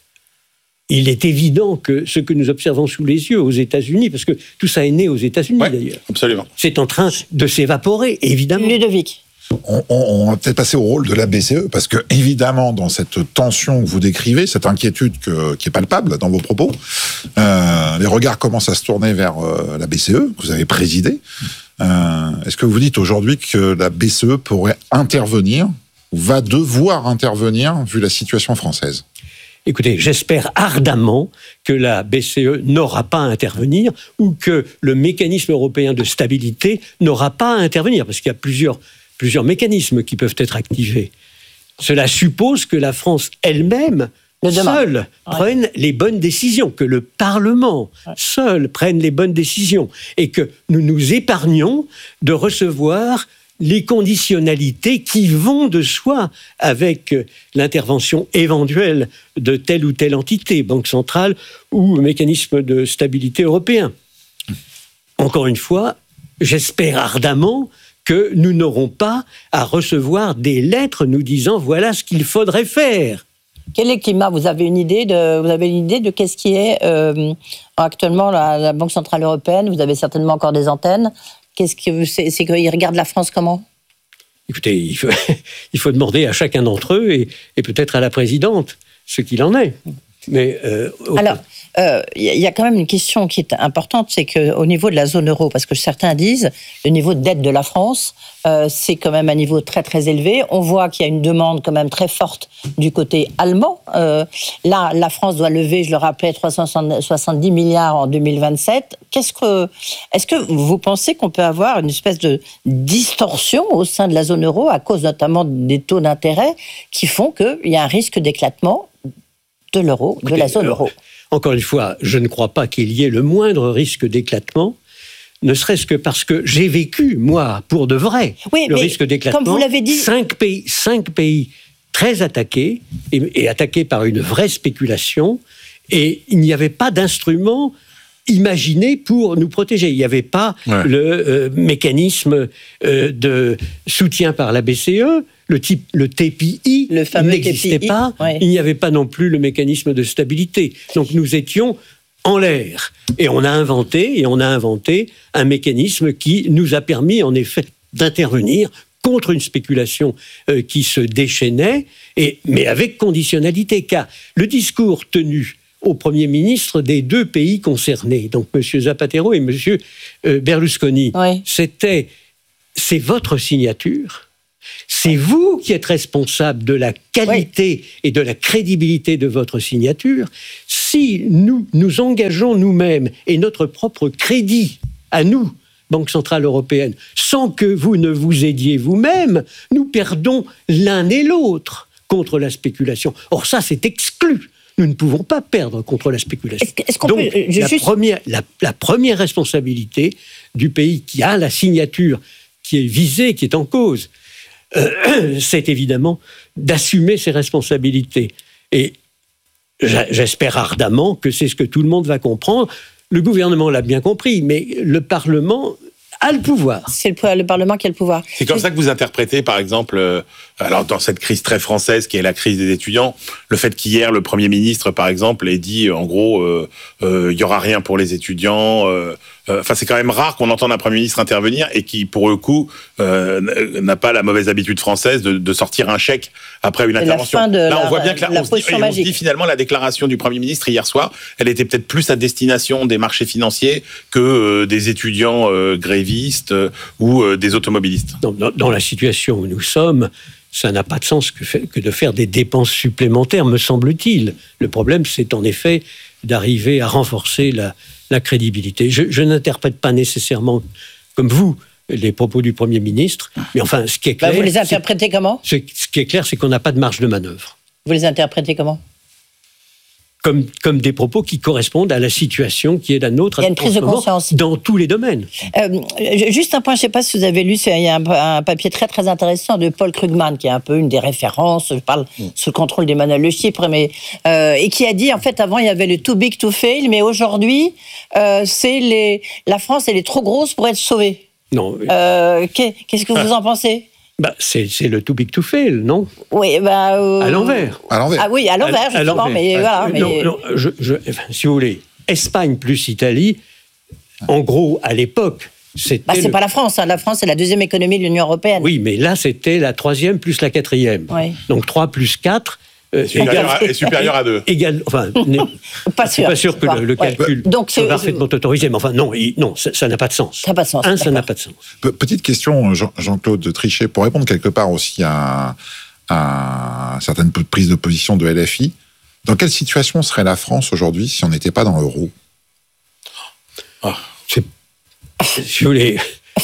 Il est évident que ce que nous observons sous les yeux aux États-Unis, parce que tout ça est né aux États-Unis d'ailleurs, absolument, c'est en train de s'évaporer, évidemment. Ludovic. On va peut-être passer au rôle de la BCE, parce que, évidemment, dans cette tension que vous décrivez, cette inquiétude qui est palpable dans vos propos, les regards commencent à se tourner vers la BCE, que vous avez présidée. Est-ce que vous dites aujourd'hui que la BCE pourrait intervenir, ou va devoir intervenir, vu la situation française ? Écoutez, j'espère ardemment que la BCE n'aura pas à intervenir, ou que le mécanisme européen de stabilité n'aura pas à intervenir, parce qu'il y a plusieurs mécanismes qui peuvent être activés. Cela suppose que la France elle-même, seule, prenne les bonnes décisions, que le Parlement seul prenne les bonnes décisions, et que nous nous épargnions de recevoir les conditionnalités qui vont de soi avec l'intervention éventuelle de telle ou telle entité, banque centrale ou mécanisme de stabilité européen. Encore une fois, j'espère ardemment que nous n'aurons pas à recevoir des lettres nous disant voilà ce qu'il faudrait faire. Quel est le climat ? Vous avez une idée de qu'est-ce qui est actuellement la Banque Centrale Européenne ? Vous avez certainement encore des antennes. C'est qu'ils regardent la France comment ? Écoutez, il faut demander à chacun d'entre eux et peut-être à la présidente ce qu'il en est. Mais alors, il y a quand même une question qui est importante, c'est qu'au niveau de la zone euro, parce que certains disent le niveau de dette de la France, c'est quand même un niveau très très élevé. On voit qu'il y a une demande quand même très forte du côté allemand. Là, la France doit lever, je le rappelais, 370 milliards en 2027. Est-ce que vous pensez qu'on peut avoir une espèce de distorsion au sein de la zone euro à cause notamment des taux d'intérêt qui font qu'il y a un risque d'éclatement de l'euro, de la zone euro? Encore une fois, je ne crois pas qu'il y ait le moindre risque d'éclatement, ne serait-ce que parce que j'ai vécu, moi, pour de vrai, le risque d'éclatement. Comme vous l'avez dit, 5 pays très attaqués, et attaqués par une vraie spéculation, et il n'y avait pas d'instrument imaginé pour nous protéger. Il n'y avait pas le mécanisme de soutien par la BCE, le TPI, le fameux n'existait TPI, pas. ouais. Il n'y avait pas non plus le mécanisme de stabilité. Donc nous étions en l'air. Et on a inventé un mécanisme qui nous a permis en effet d'intervenir contre une spéculation qui se déchaînait, mais avec conditionnalité, car le discours tenu au Premier ministre des deux pays concernés, donc M. Zapatero et M. Berlusconi, c'est votre signature. C'est vous qui êtes responsable de la qualité et de la crédibilité de votre signature. Si nous nous engageons nous-mêmes et notre propre crédit à nous, Banque Centrale Européenne, sans que vous ne vous aidiez vous-même, nous perdons l'un et l'autre contre la spéculation. Or ça, c'est exclu. Nous ne pouvons pas perdre contre la spéculation. Donc, la première responsabilité du pays qui a la signature qui est visée, qui est en cause, c'est évidemment d'assumer ses responsabilités. Et j'espère ardemment que c'est ce que tout le monde va comprendre. Le gouvernement l'a bien compris, mais le Parlement a le pouvoir. C'est le Parlement qui a le pouvoir. C'est comme ça que vous interprétez, par exemple, alors dans cette crise très française qui est la crise des étudiants, le fait qu'hier, le Premier ministre, par exemple, ait dit, en gros, il n'y aura rien pour les étudiants. Enfin, c'est quand même rare qu'on entende un Premier ministre intervenir et qui, pour le coup, n'a pas la mauvaise habitude française de sortir un chèque après une intervention. Là, on voit bien que on se dit finalement la déclaration du Premier ministre hier soir, elle était peut-être plus à destination des marchés financiers que des étudiants grévistes ou des automobilistes. Dans la situation où nous sommes, ça n'a pas de sens que de faire des dépenses supplémentaires, me semble-t-il. Le problème, c'est en effet d'arriver à renforcer la crédibilité. Je n'interprète pas nécessairement, comme vous, les propos du Premier ministre, mais enfin, ce qui est clair... vous les interprétez comment ? Ce qui est clair, c'est qu'on n'a pas de marge de manœuvre. Vous les interprétez comment ? Comme des propos qui correspondent à la situation qui est la nôtre. Il y a une prise de conscience. Dans tous les domaines. Juste un point, je ne sais pas si vous avez lu, il y a un papier très très intéressant de Paul Krugman, qui est un peu une des références, je parle sous le contrôle d'Emmanuel Le Chypre, et qui a dit, en fait, avant il y avait le too big to fail, mais aujourd'hui, la France, elle est trop grosse pour être sauvée. Non. Qu'est-ce que vous en pensez ? C'est le too big to fail, non ? Oui, à l'envers. Ah oui, à l'envers, justement. Mais voilà. Non, si vous voulez, Espagne plus Italie, en gros, à l'époque, c'était... c'est pas la France. La France, c'est la deuxième économie de l'Union européenne. Oui, mais là, c'était la troisième plus la quatrième. Oui. Donc 3 plus 4... supérieur à 2. Pas sûr. Pas sûr que le calcul soit parfaitement autorisé, mais enfin, non, ça n'a pas de sens. Ça n'a pas de sens. Ça n'a pas de sens. Petite question, Jean-Claude Trichet, pour répondre quelque part aussi à certaines prises de position de LFI. Dans quelle situation serait la France aujourd'hui si on n'était pas dans l'euro ? Si vous voulez...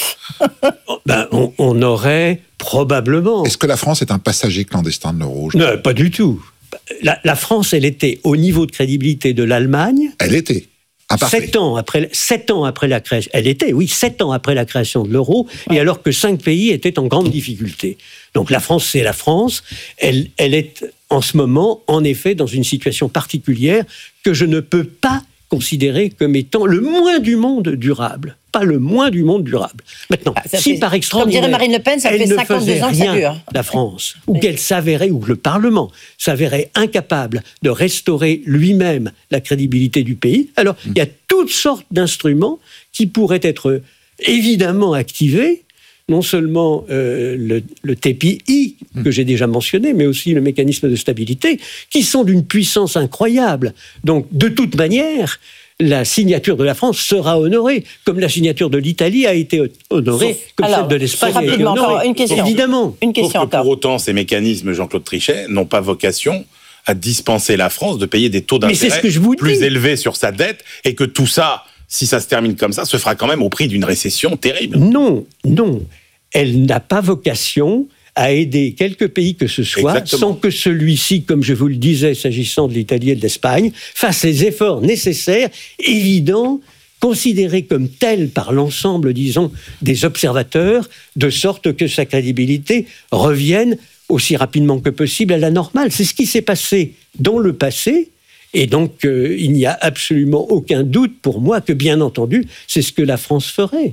on aurait probablement... Est-ce que la France est un passager clandestin de l'euro ? Non, pas du tout. La France, elle était au niveau de crédibilité de l'Allemagne. Elle était. 7 ans après la création. Elle était, oui, 7 ans après la création de l'euro, et alors que 5 pays étaient en grande difficulté. Donc la France, c'est la France. Elle est en ce moment, en effet, dans une situation particulière que je ne peux pas considéré comme étant le moins du monde durable. Pas le moins du monde durable. Maintenant, si par extraordinaire, comme dirait Marine Le Pen, ça fait 52 ans que ça dure. La France, ou qu'elle s'avérait, ou le Parlement s'avérait incapable de restaurer lui-même la crédibilité du pays, alors il y a toutes sortes d'instruments qui pourraient être évidemment activés, non seulement le TPI, que j'ai déjà mentionné, mais aussi le mécanisme de stabilité, qui sont d'une puissance incroyable. Donc, de toute manière, la signature de la France sera honorée, comme la signature de l'Italie a été honorée, comme celle de l'Espagne a été honorée. Une question. Évidemment. Une question encore. Pour autant, ces mécanismes, Jean-Claude Trichet, n'ont pas vocation à dispenser la France de payer des taux d'intérêt plus élevés sur sa dette, et que tout ça, si ça se termine comme ça, se fera quand même au prix d'une récession terrible. Non. Elle n'a pas vocation à aider quelques pays que ce soit, sans que celui-ci, comme je vous le disais, s'agissant de l'Italie et de l'Espagne, fasse les efforts nécessaires, évidents, considérés comme tels par l'ensemble, disons, des observateurs, de sorte que sa crédibilité revienne aussi rapidement que possible à la normale. C'est ce qui s'est passé dans le passé, et donc il n'y a absolument aucun doute pour moi que, bien entendu, c'est ce que la France ferait.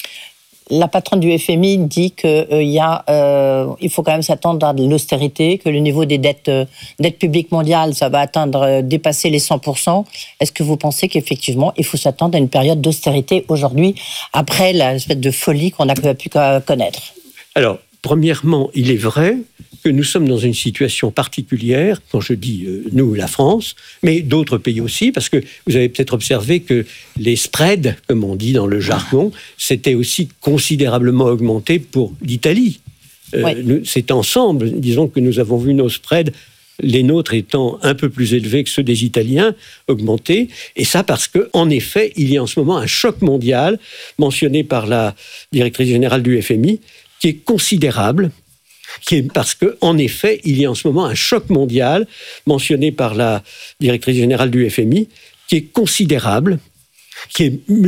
La patronne du FMI dit qu'il il faut quand même s'attendre à de l'austérité, que le niveau des dettes publiques mondiales, ça va dépasser les 100%. Est-ce que vous pensez qu'effectivement, il faut s'attendre à une période d'austérité aujourd'hui, après l'espèce de folie qu'on a pu connaître ? Alors, premièrement, il est vrai que nous sommes dans une situation particulière, quand je dis nous, la France, mais d'autres pays aussi, parce que vous avez peut-être observé que les spreads, comme on dit dans le jargon, s'étaient aussi considérablement augmentés pour l'Italie. C'est ensemble, disons que nous avons vu nos spreads, les nôtres étant un peu plus élevés que ceux des Italiens, augmentés, et ça parce qu'en effet, il y a en ce moment un choc mondial, mentionné par la directrice générale du FMI, qui est considérable, parce qu'en effet, il y a en ce moment un choc mondial, mentionné par la directrice générale du FMI, qui est considérable, qui est